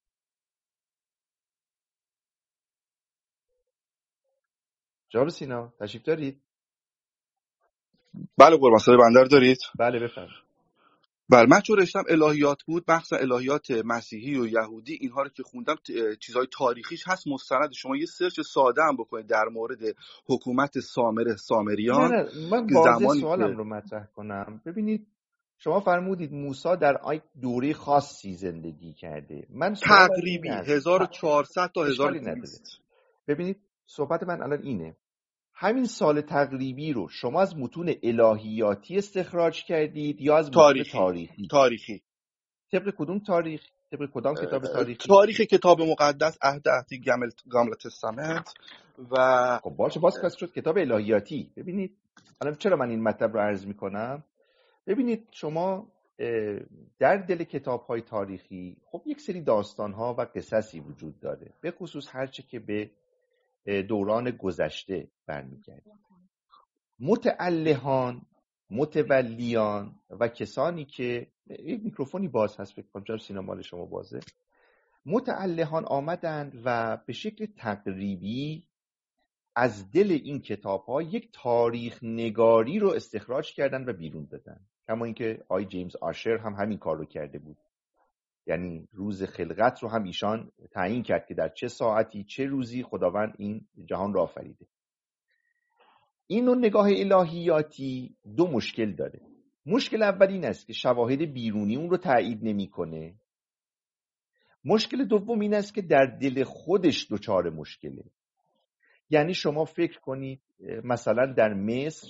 جناب سینا تشریف دارید؟ بله قربان، صدای بنده رو دارید؟ بله بفرمایید. بله، من چون رشتم الهیات بود، بحث الهیات مسیحی و یهودی، اینها رو که خوندم چیزهای تاریخیش هست مستند. شما یه سرچ ساده هم بکنید در مورد حکومت سامریان. نه من واضح سوالم رو مطرح کنم. ببینید شما فرمودید موسی در دوره خاصی زندگی کرده. من تقریبی 1400 تا 1200. ببینید صحبت من الان اینه، همین سال تقریبی رو شما از متون الهیاتی استخراج کردید یا از متون تاریخی؟ طبق کدوم تاریخ؟ طبق کدام کتاب تاریخی؟ تاریخ کتاب مقدس، عهد عتیق، گامل تستامنت. و خب باشه، باز شد کتاب الهیاتی. ببینید الان چرا من این مطلب رو عرض میکنم؟ ببینید شما در دل کتاب‌های تاریخی خب یک سری داستان‌ها و قصصی وجود داره، به خصوص هرچه که به دوران گذشته برمیگرده. متألهان، متولیان و کسانی که یک میکروفونی باز هست، فکر کنم جناب سینا مال شما بازه، متألهان آمدند و به شکل تقریبی از دل این کتاب‌ها یک تاریخ نگاری رو استخراج کردن و بیرون دادن، کما اینکه آی جیمز آشر هم همین کار رو کرده بود. یعنی روز خلقت رو هم ایشان تعیین کرد که در چه ساعتی چه روزی خداوند این جهان را آفریده. این نوع نگاه الهیاتی دو مشکل داره. مشکل اول این است که شواهد بیرونی اون رو تایید نمی‌کنه. مشکل دوم این است که در دل خودش دچار مشکله. یعنی شما فکر کنید مثلا در مصر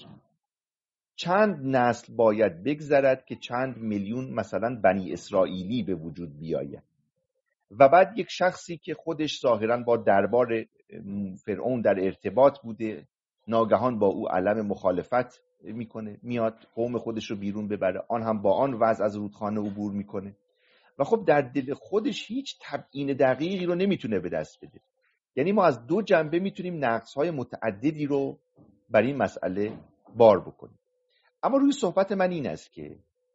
چند نسل باید بگذرد که چند میلیون مثلا بنی اسرائیلی به وجود بیاید و بعد یک شخصی که خودش ظاهراً با دربار فرعون در ارتباط بوده ناگهان با او علم مخالفت میکنه، میاد قوم خودش رو بیرون ببره، آن هم با آن وضع از رودخانه عبور میکنه و خب در دل خودش هیچ تبیین دقیقی رو نمیتونه به دست بده. یعنی ما از دو جنبه میتونیم نقص‌های متعددی رو بر این مسئله بار بکنیم. اما روی صحبت من این است که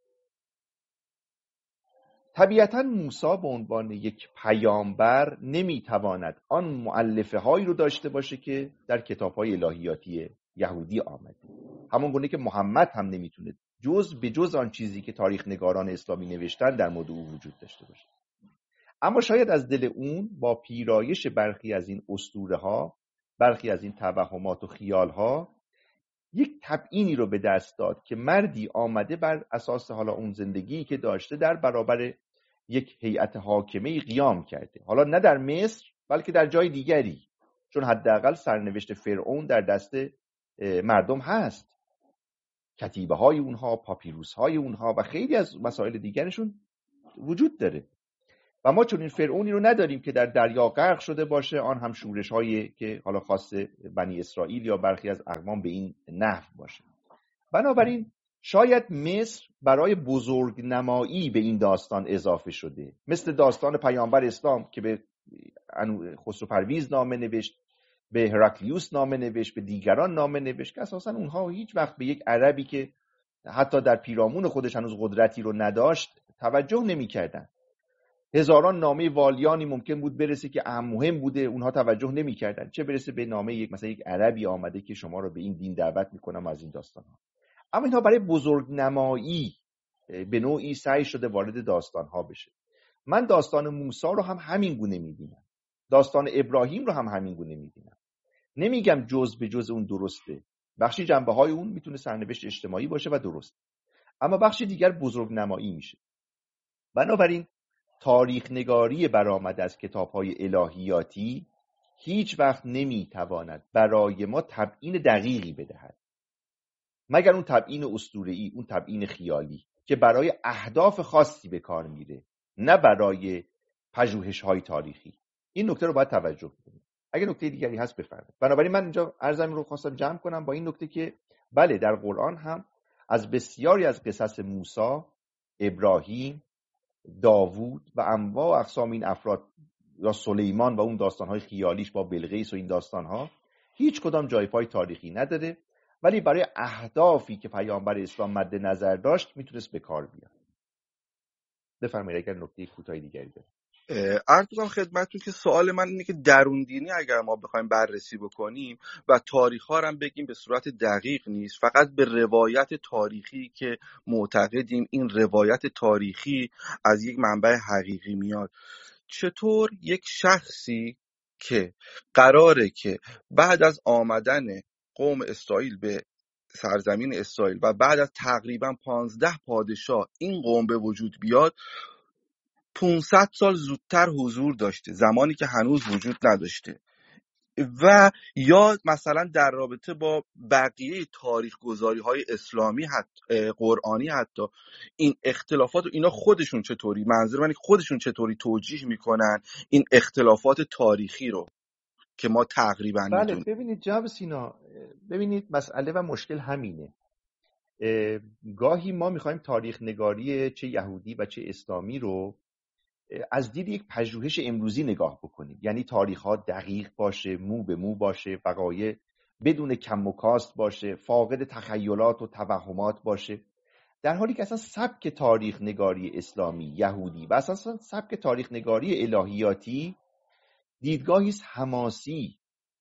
طبیعتاً موسی به عنوان یک پیامبر نمیتواند آن مؤلفه هایی رو داشته باشه که در کتاب‌های الهیاتی یهودی آمده، همون گونه که محمد هم نمیتونه جز به جز آن چیزی که تاریخ نگاران اسلامی نوشتن در مورد او وجود داشته باشه. اما شاید از دل اون با پیرایش برخی از این اسطوره ها، برخی از این توهمات و خیال ها، یک تبیینی رو به دست داد که مردی آمده بر اساس حالا اون زندگی که داشته در برابر یک هیئت حاکمه قیام کرده، حالا نه در مصر بلکه در جای دیگری، چون حداقل سرنوشت فرعون در دست مردم هست، کتیبه های اونها، پاپیروس های اونها و خیلی از مسائل دیگرشون وجود داره و ما چون این فرعونی رو نداریم که در دریا غرق شده باشه، آن هم شورش هایی که حالا خاص بنی اسرائیل یا برخی از اقوام به این نحو باشه. بنابراین شاید مصر برای بزرگ نمایی به این داستان اضافه شده، مثل داستان پیامبر اسلام که به خسرو پرویز نامه نوشت، به هرکلیوس نامه نوشت، به دیگران نامه نوشت که اساسا اونها هیچ وقت به یک عربی که حتی در پیرامون خودش هنوز قدرتی رو نداشت توجه نمی‌کردن. هزاران نامه والیانی ممکن بود برسه که اهم مهم بوده، اونها توجه نمی‌کردن، چه برسه به نامه مثلا یک عربی آمده که شما رو به این دین دعوت می‌کنم از این داستان‌ها. اما اینها برای بزرگ نمایی به نوعی سعی شده وارد داستان‌ها بشه. من داستان موسی رو هم همین گونه می‌بینم، داستان ابراهیم رو هم همین گونه می‌بینم. نمیگم جز به جز اون درسته، بخشی جنبه‌های اون میتونه سرنوشت اجتماعی باشه و درست، اما بخشی دیگر بزرگ نمایی میشه. بنابراین تاریخ نگاری برآمده از کتاب‌های الهیاتی هیچ وقت نمیتواند برای ما تبیین دقیقی بدهد، مگر اون تبیین اسطوره‌ای، اون تبیین خیالی که برای اهداف خاصی به کار میره، نه برای پژوهش‌های تاریخی. این نکته رو باید توجه کنید. اگه نکته دیگری هست بفرمایید. بنابراین من اینجا عرضم رو خواستم جمع کنم با این نکته که بله، در قرآن هم از بسیاری از قصص موسی، ابراهیم، داوود و انواع و اقسام این افراد یا سلیمان و اون داستان‌های خیالیش با بلقیس و این داستان‌ها هیچ کدام جای پای تاریخی نداره، ولی برای اهدافی که پیامبر اسلام مد نظر داشت میتونست به کار بیاد. بفرمایید اگر نکته کوتاهی دیگری دارید. عرض می‌کنم خدمتتون که سوال من اینه که درون دینی اگر ما بخوایم بررسی بکنیم و تاریخ‌ها رو هم بگیم به صورت دقیق نیست، فقط به روایت تاریخی که معتقدیم این روایت تاریخی از یک منبع حقیقی میاد، چطور یک شخصی که قراره که بعد از آمدن قوم اسرائیل به سرزمین اسرائیل و بعد از تقریبا 15 پادشاه این قوم به وجود بیاد 500 سال زودتر حضور داشته، زمانی که هنوز وجود نداشته، و یا مثلا در رابطه با بقیه تاریخ گذاری های اسلامی قرآنی حتی این اختلافات و اینا خودشون چطوری، منظور من خودشون چطوری توجیه میکنن این اختلافات تاریخی رو که ما تقریبا بله میدونیم. ببینید جناب سینا، ببینید مسئله و مشکل همینه. گاهی ما میخوایم تاریخ نگاری چه یهودی و چه اسلامی رو از دید یک پژوهش امروزی نگاه بکنیم، یعنی تاریخ ها دقیق باشه، مو به مو باشه، وقایع بدون کم و کاست باشه، فاقد تخیلات و توهمات باشه، در حالی که اصلا سبک تاریخ نگاری اسلامی، یهودی و اصلا سبک تاریخ نگاری الهیاتی دیدگاهی است حماسی.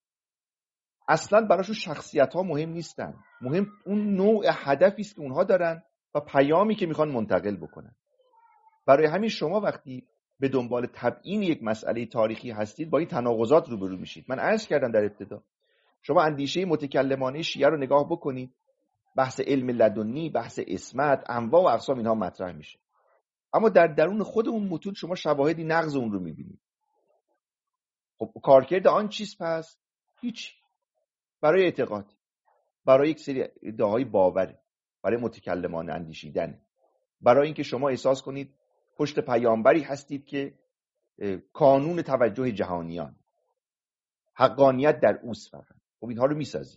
اصلا براشون شخصیت ها مهم نیستن، مهم اون نوع هدفی است که اونها دارن و پیامی که میخوان منتقل بکنن. برای همین شما وقتی به دنبال تبیین یک مسئله تاریخی هستید با این تناقضات روبرو میشید. من عرض کردم در ابتدا، شما اندیشه متکلمانه شیعه رو نگاه بکنید، بحث علم لدنی، بحث عصمت، انواع و اقسام اینها مطرح میشه، اما در درون خود اون متون شما شواهدی نقض اون رو میبینید. خب کارکرد آن چیز پس هیچ، برای اعتقاد، برای یک سری ادعاهای باور، برای متکلمانه اندیشیدن، برای اینکه شما احساس کنید پشت پیامبری هستید که کانون توجه جهانیان، حقانیت در اوست فقط. خب اینها رو میسازیم.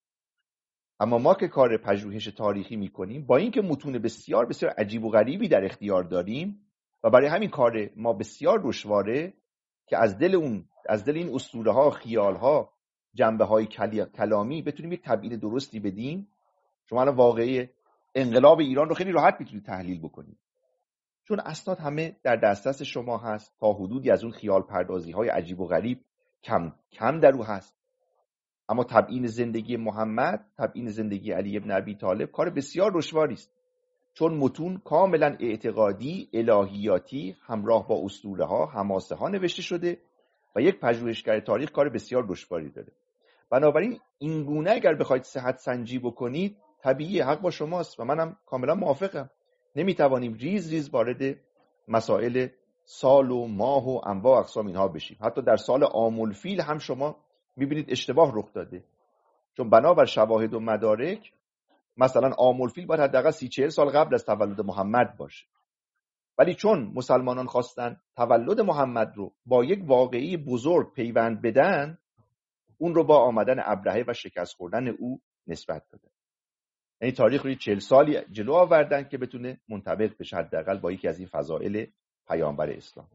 اما ما که کار پژوهش تاریخی میکنیم، با اینکه متون بسیار بسیار عجیب و غریبی در اختیار داریم و برای همین کار ما بسیار دشواره که از دل این اسطوره ها، خیال ها، جنبه های کلامی بتونیم یک تبیین درستی بدیم. شما الان واقعه انقلاب ایران رو خیلی راحت میتونید تحلیل بکنید، چون اسناد همه در دسترس شما هست، تا حدودی از اون خیال پردازی های عجیب و غریب کم در او هست. اما تبیین زندگی محمد، تبیین زندگی علی ابن ابی طالب کار بسیار دشواری است، چون متون کاملا اعتقادی، الهیاتی، همراه با اسطوره ها، حماسه ها نوشته شده و یک پژوهشگر تاریخ کار بسیار دشواری داره. بنابراین این گونه اگر بخواید صحت سنجی بکنید، طبیعی حق با شماست و منم کاملا موافقم. نمیتوانیم ریز ریز وارد مسائل سال و ماه و انواع و اقسام اینها بشیم. حتی در سال عام الفیل هم شما میبینید اشتباه رخ داده. چون بنابر شواهد و مدارک مثلا عام‌الفیل باید حداقل 30-40 سال قبل از تولد محمد باشه. ولی چون مسلمانان خواستن تولد محمد رو با یک واقعی بزرگ پیوند بدن، اون رو با آمدن ابرهه و شکست خوردن او نسبت دادن. یعنی تاریخ رو 40 سالی جلو آوردن که بتونه منطبق بشه حداقل با یکی از این فضائل پیامبر اسلام.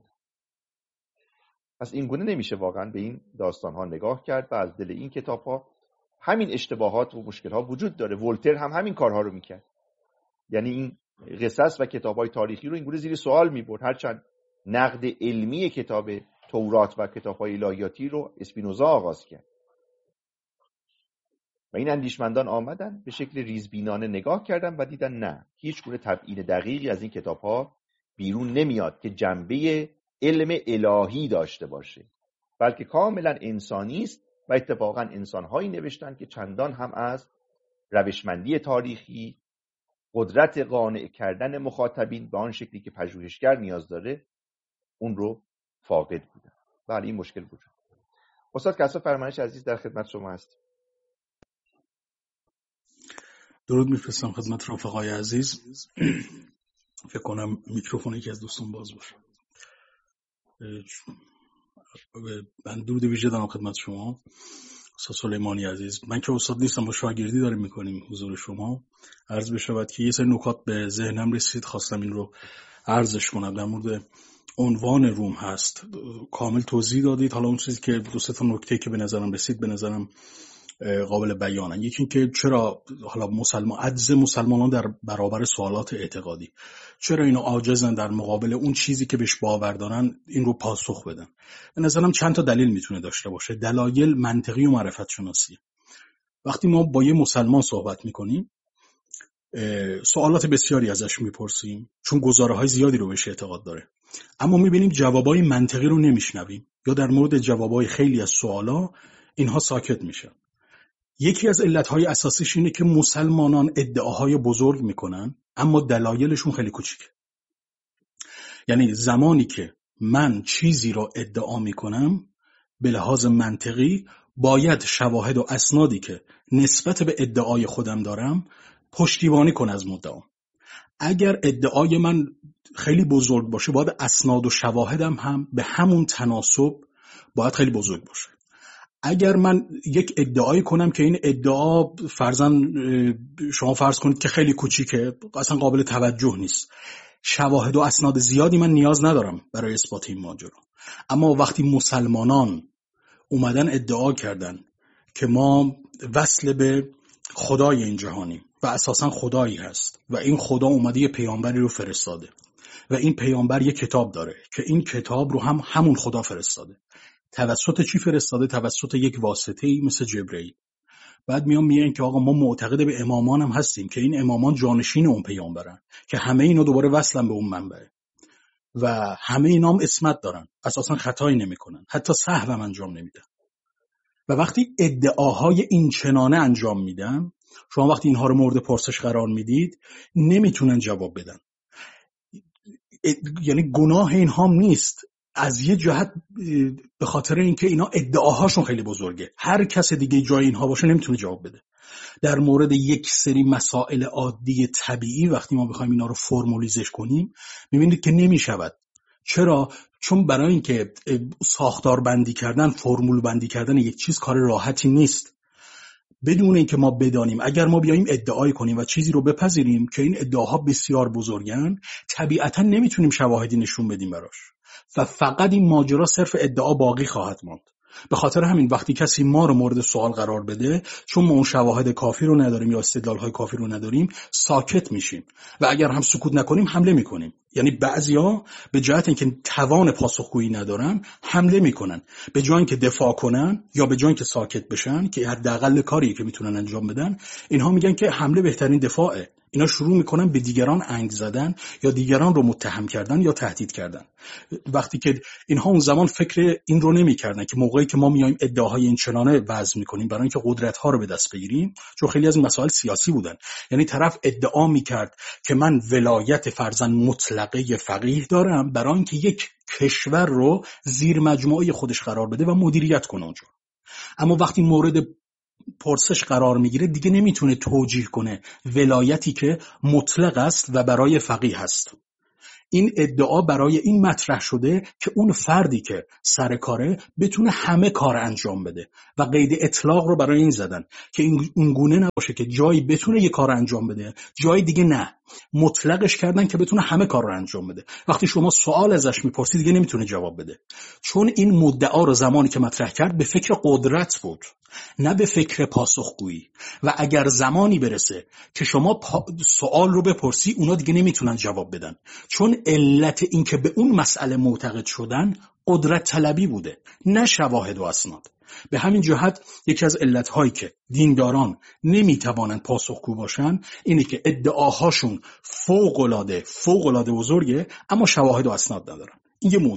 پس این گونه نمیشه واقعا به این داستان‌ها نگاه کرد و از دل این کتاب‌ها همین اشتباهات و مشکل‌ها وجود داره. ولتر هم همین کارها رو میکرد. یعنی این قصص و کتاب‌های تاریخی رو این گونه زیر سوال می‌برد، هرچند نقد علمی کتاب تورات و کتاب‌های الهیاتی رو اسپینوزا آغاز کرد. و این اندیشمندان آمدن به شکل ریزبینانه نگاه کردن و دیدن نه، هیچ گونه تبیین دقیقی از این کتاب‌ها بیرون نمیاد که جنبه علم الهی داشته باشه، بلکه کاملا انسانی است و اتفاقا انسان‌هایی نوشتن که چندان هم از روشمندی تاریخی، قدرت قانع کردن مخاطبین به آن شکلی که پژوهشگر نیاز داره اون رو فاقد بودن. بله این مشکل بود. استاد کسا فرمایش عزیز در خدمت شما هست. درود میفرستم خدمت رفقای عزیز. فکر کنم میکروفون یکی از دوستان باز باشه. من درود ویژه دارم خدمت شما استاد سلیمانی عزیز. من که استاد نیستم، با شاگردی داریم میکنیم حضور شما. عرض بشود که یه سری نکات به ذهنم رسید، خواستم این رو عرضش کنم. در مورد عنوان روم هست کامل توضیح دادید. حالا اون چیزی که دو سه تا نکته که به نظرم رسید به نظرم قابل بیانن. یکی این که چرا حالا عجز مسلمانان در برابر سوالات اعتقادی، چرا اینا عاجزن در مقابل اون چیزی که بهش باور دارن این رو پاسخ بدن. به نظرم چند تا دلیل میتونه داشته باشه. دلایل منطقی و معرفت شناسی. وقتی ما با یه مسلمان صحبت میکنیم سوالات بسیاری ازش میپرسیم چون گزاره‌های زیادی رو بهش اعتقاد داره، اما میبینیم جوابای منطقی رو نمیشنویم یا در مورد جوابای خیلی از سوالا اینها ساکت میشن. یکی از علتهای اساسیش اینه که مسلمانان ادعاهای بزرگ میکنن اما دلایلشون خیلی کوچیکه. یعنی زمانی که من چیزی رو ادعا میکنم به لحاظ منطقی باید شواهد و اسنادی که نسبت به ادعای خودم دارم پشتیبانی کنه از مدعا. اگر ادعای من خیلی بزرگ باشه باید اسناد و شواهدم هم به همون تناسب باید خیلی بزرگ باشه. اگر من یک ادعایی کنم که این ادعا شما فرض کنید که خیلی کوچیکه، اصلا قابل توجه نیست، شواهد و اسناد زیادی من نیاز ندارم برای اثبات این ماجرا. اما وقتی مسلمانان اومدن ادعا کردن که ما وصل به خدای این جهانیم و اساسا خدایی هست و این خدا اومده یه پیامبری رو فرستاده و این پیامبر یه کتاب داره که این کتاب رو همون خدا فرستاده. توسط چی فرستاده؟ توسط یک واسطه‌ای مثل جبرئیل. بعد میگن که آقا ما معتقد به امامان هم هستیم که این امامان جانشین اون پیامبرن که همه اینا دوباره وصلن به اون منبع و همه اینا هم اسمت دارن، اساسا خطایی نمیکنن، حتی سهو هم انجام نمیدن. و وقتی ادعاهای این چنانه انجام میدن، شما وقتی اینها رو مورد پرسش قرار میدید نمیتونن جواب بدن. یعنی گناه اینها هم نیست، از یه جهت به خاطر اینکه اینا ادعاهاشون خیلی بزرگه، هر کس دیگه جای اینها باشه نمیتونه جواب بده. در مورد یک سری مسائل عادی طبیعی وقتی ما بخوایم اینا رو فرمولیزش کنیم میبینید که نمیشود. چرا؟ چون برای اینکه ساختار بندی کردن، فرمول بندی کردن یک چیز کار راحتی نیست. بدون اینکه ما بدانیم، اگر ما بیاییم ادعای کنیم و چیزی رو بپذیریم که این ادعاها بسیار بزرگن، طبیعتا نمیتونیم شواهدی نشون بدیم براش و فقط این ماجرا صرف ادعا باقی خواهد ماند. به خاطر همین وقتی کسی ما رو مورد سوال قرار بده، چون ما اون شواهد کافی رو نداریم یا استدلال‌های کافی رو نداریم، ساکت میشیم و اگر هم سکوت نکنیم حمله میکنیم. یعنی بعضیا به جهت اینکه توان پاسخگویی ندارن حمله میکنن، به جای اینکه دفاع کنن یا به جای اینکه ساکت بشن که حداقل کاری که میتونن انجام بدن، اینها میگن که حمله بهترین دفاعه. اینا شروع میکنن به دیگران انگ زدن یا دیگران رو متهم کردن یا تهدید کردن، وقتی که اینها اون زمان فکر این رو نمیکردن که موقعی که ما میایم ادعاهای این چنانه وضع میکنیم برای اینکه قدرت ها رو به دست بگیریم، چون خیلی از این مسائل سیاسی بودن، یعنی طرف ادعا میکرد که من ولایت فرضاً مطلقه فقیه دارم برای اینکه یک کشور رو زیر مجموعه خودش قرار بده و مدیریت کنه اونجا. اما وقتی مورد پرسش قرار میگیره دیگه نمیتونه توجیه کنه ولایتی که مطلق است و برای فقیه هست. این ادعا برای این مطرح شده که اون فردی که سر کاره بتونه همه کار انجام بده و قید اطلاق رو برای این زدن که این گونه نباشه که جایی بتونه یه کار انجام بده جای دیگه نه، مطلقش کردن که بتونه همه کار رو انجام بده. وقتی شما سوال ازش میپرسی دیگه نمیتونه جواب بده، چون این مدعا رو زمانی که مطرح کرد به فکر قدرت بود نه به فکر پاسخگویی، و اگر زمانی برسه که شما سوال رو بپرسی اونا دیگه نمیتونن جواب بدن، چون علت این که به اون مسئله معتقد شدن قدرت طلبی بوده نه شواهد و اسناد. به همین جهت یکی از علتهایی که دینداران نمیتوانند پاسخگو باشن اینه که ادعاهاشون فوق‌العاده بزرگه اما شواهد و اسناد ندارن. این یه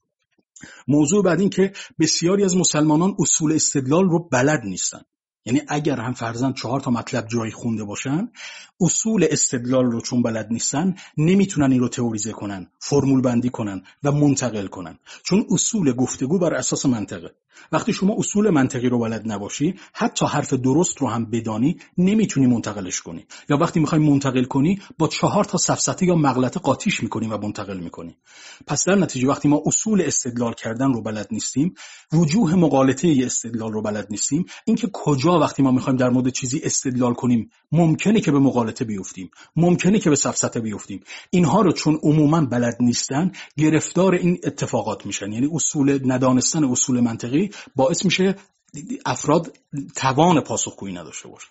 موضوع بعد این که بسیاری از مسلمانان اصول استدلال رو بلد نیستن. یعنی اگر هم فرضاً 4 تا مطلب جایی خونده باشن، اصول استدلال رو چون بلد نیستن نمیتونن این رو تئوریزه کنن، فرمول بندی کنن و منتقل کنن، چون اصول گفتگو بر اساس منطقه. وقتی شما اصول منطقی رو بلد نباشی، حتی حرف درست رو هم بدانی نمیتونی منتقلش کنی، یا وقتی میخوای منتقل کنی با 4 تا سفسطه یا مغلطه قاطیش میکنی و منتقل میکنی. پس در نتیجه وقتی ما اصول استدلال کردن رو بلد نیستیم، وجوه مغالطه استدلال رو بلد نیستیم، اینکه کجا وقتی ما میخوایم در مورد چیزی استدلال کنیم ممکنه که به مغالطه بیفتیم، ممکنه که به سفسطه بیفتیم، اینها رو چون عموما بلد نیستن گرفتار این اتفاقات میشن. یعنی ندانستن اصول منطقی باعث میشه افراد توان پاسخگویی نداشته باشن.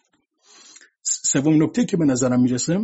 سومین نکته که به نظرم میرسه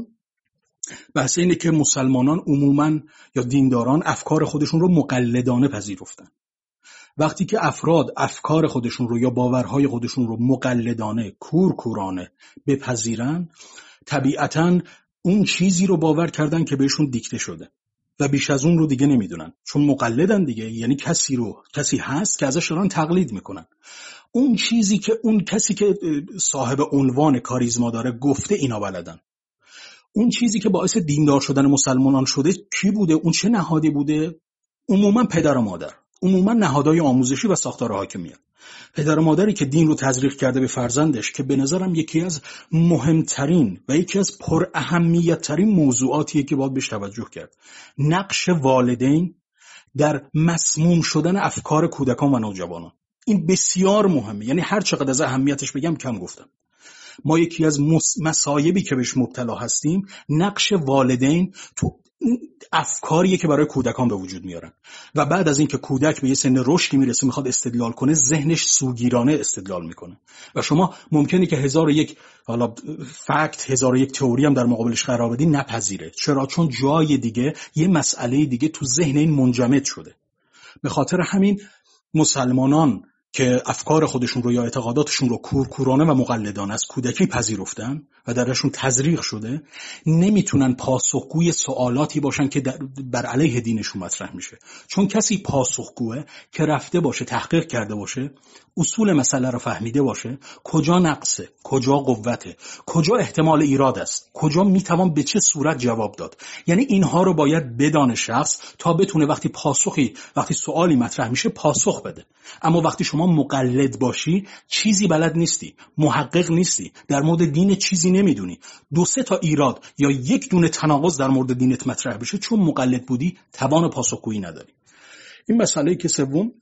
بحث اینه که مسلمانان عموما یا دینداران افکار خودشون رو مقلدانه پذیرفتن. وقتی که افراد افکار خودشون رو یا باورهای خودشون رو مقلدانه کورکورانه بپذیرن، طبیعتاً اون چیزی رو باور کردن که بهشون دیکته شده و بیش از اون رو دیگه نمیدونن، چون مقلدن دیگه. یعنی کسی هست که ازش دارن تقلید میکنن. اون کسی که صاحب عنوان کاریزما داره گفته اینا بلدن. اون چیزی که باعث دیندار شدن مسلمانان شده کی بوده؟ اون چه نهادی بوده؟ عموما پدر و مادر، عموما نهادهای آموزشی و ساختار حاکمیت. پدر و مادری که دین رو تزریق کرده به فرزندش، که به نظرم یکی از مهمترین و یکی از پر اهمیت ترین موضوعاتیه که باید بهش توجه کرد. نقش والدین در مسموم شدن افکار کودکان و نوجوانان. این بسیار مهمه. یعنی هر چقدر از اهمیتش بگم کم گفتم. ما یکی از مصایبی که بهش مبتلا هستیم نقش والدین تو افکاریه که برای کودکان به وجود میارن، و بعد از اینکه کودک به یه سن رشدی میرسه میخواد استدلال کنه، ذهنش سوگیرانه استدلال میکنه و شما ممکنه که 1001 حالا فکت 1001 تئوری هم در مقابلش قرار بدی نپذیره. چرا؟ چون جای دیگه یه مسئله دیگه تو ذهن این منجمد شده. به خاطر همین مسلمانان که افکار خودشون رو یا اعتقاداتشون رو کورکورانه و مقلدانه از کودکی پذیرفتن و درشون تزریق شده، نمیتونن پاسخگوی سوالاتی باشن که بر علیه دینشون مطرح میشه. چون کسی پاسخگوه که رفته باشه تحقیق کرده باشه، اصول مسئله رو فهمیده باشه، کجا نقصه، کجا قوته، کجا احتمال ایراد است، کجا میتوان به چه صورت جواب داد. یعنی اینها رو باید بدانه شخص تا بتونه وقتی سوالی مطرح میشه پاسخ بده. اما وقتی شما مقلد باشی، چیزی بلد نیستی، محقق نیستی، در مورد دین چیزی نمیدونی، 2-3 تا ایراد یا 1 دونه تناقض در مورد دینت مطرح بشه، چون مقلد بودی توان پاسخگویی نداری. این مسئله که سوم.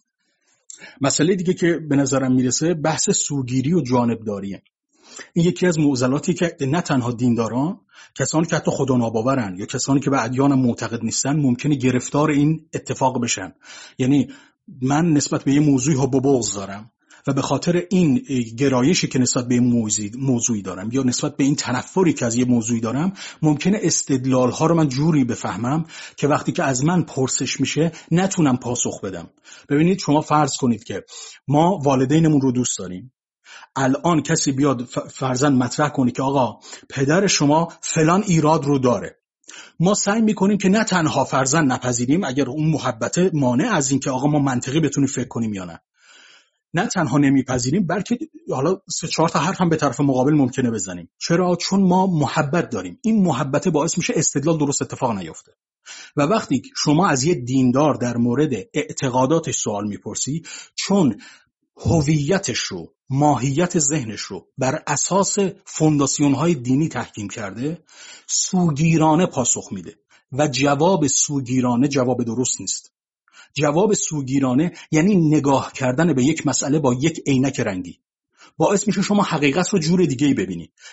مسئله دیگه که به نظرم میرسه بحث سوگیری و جانبداریه. این یکی از معضلاتی که نه تنها دینداران، کسانی که حتی خدا ناباورن یا کسانی که به ادیان معتقد نیستن ممکنه گرفتار این اتفاق بشن. یعنی من نسبت به یه موضوعی حب و بغض دارم و به خاطر این گرایشی که نسبت به این موضوعی دارم یا نسبت به این تنفری که از یه موضوعی دارم، ممکنه استدلال ها رو من جوری بفهمم که وقتی که از من پرسش میشه نتونم پاسخ بدم. ببینید شما فرض کنید که ما والدینمون رو دوست داریم. الان کسی بیاد فرضاً مطرح کنه که آقا پدر شما فلان ایراد رو داره. ما سعی میکنیم که نه تنها فرضاً نپذیریم اگر اون محبت مانع از این که آقا ما منطقی بتونیم فکر کنیم یا نه تنها نمیپذیریم، بلکه حالا 3-4 تا حرف هم به طرف مقابل ممکنه بزنیم. چرا؟ چون ما محبت داریم. این محبت باعث میشه استدلال درست اتفاق نیفته. و وقتی شما از یه دیندار در مورد اعتقاداتش سوال میپرسی، چون هویتش رو، ماهیت ذهنش رو بر اساس فونداسیون‌های دینی تحکیم کرده، سوگیرانه پاسخ میده و جواب سوگیرانه جواب درست نیست. جواب سوگیرانه یعنی نگاه کردن به یک مسئله با یک عینک رنگی. باعث میشه شما حقیقت رو جور دیگه‌ای ببینی.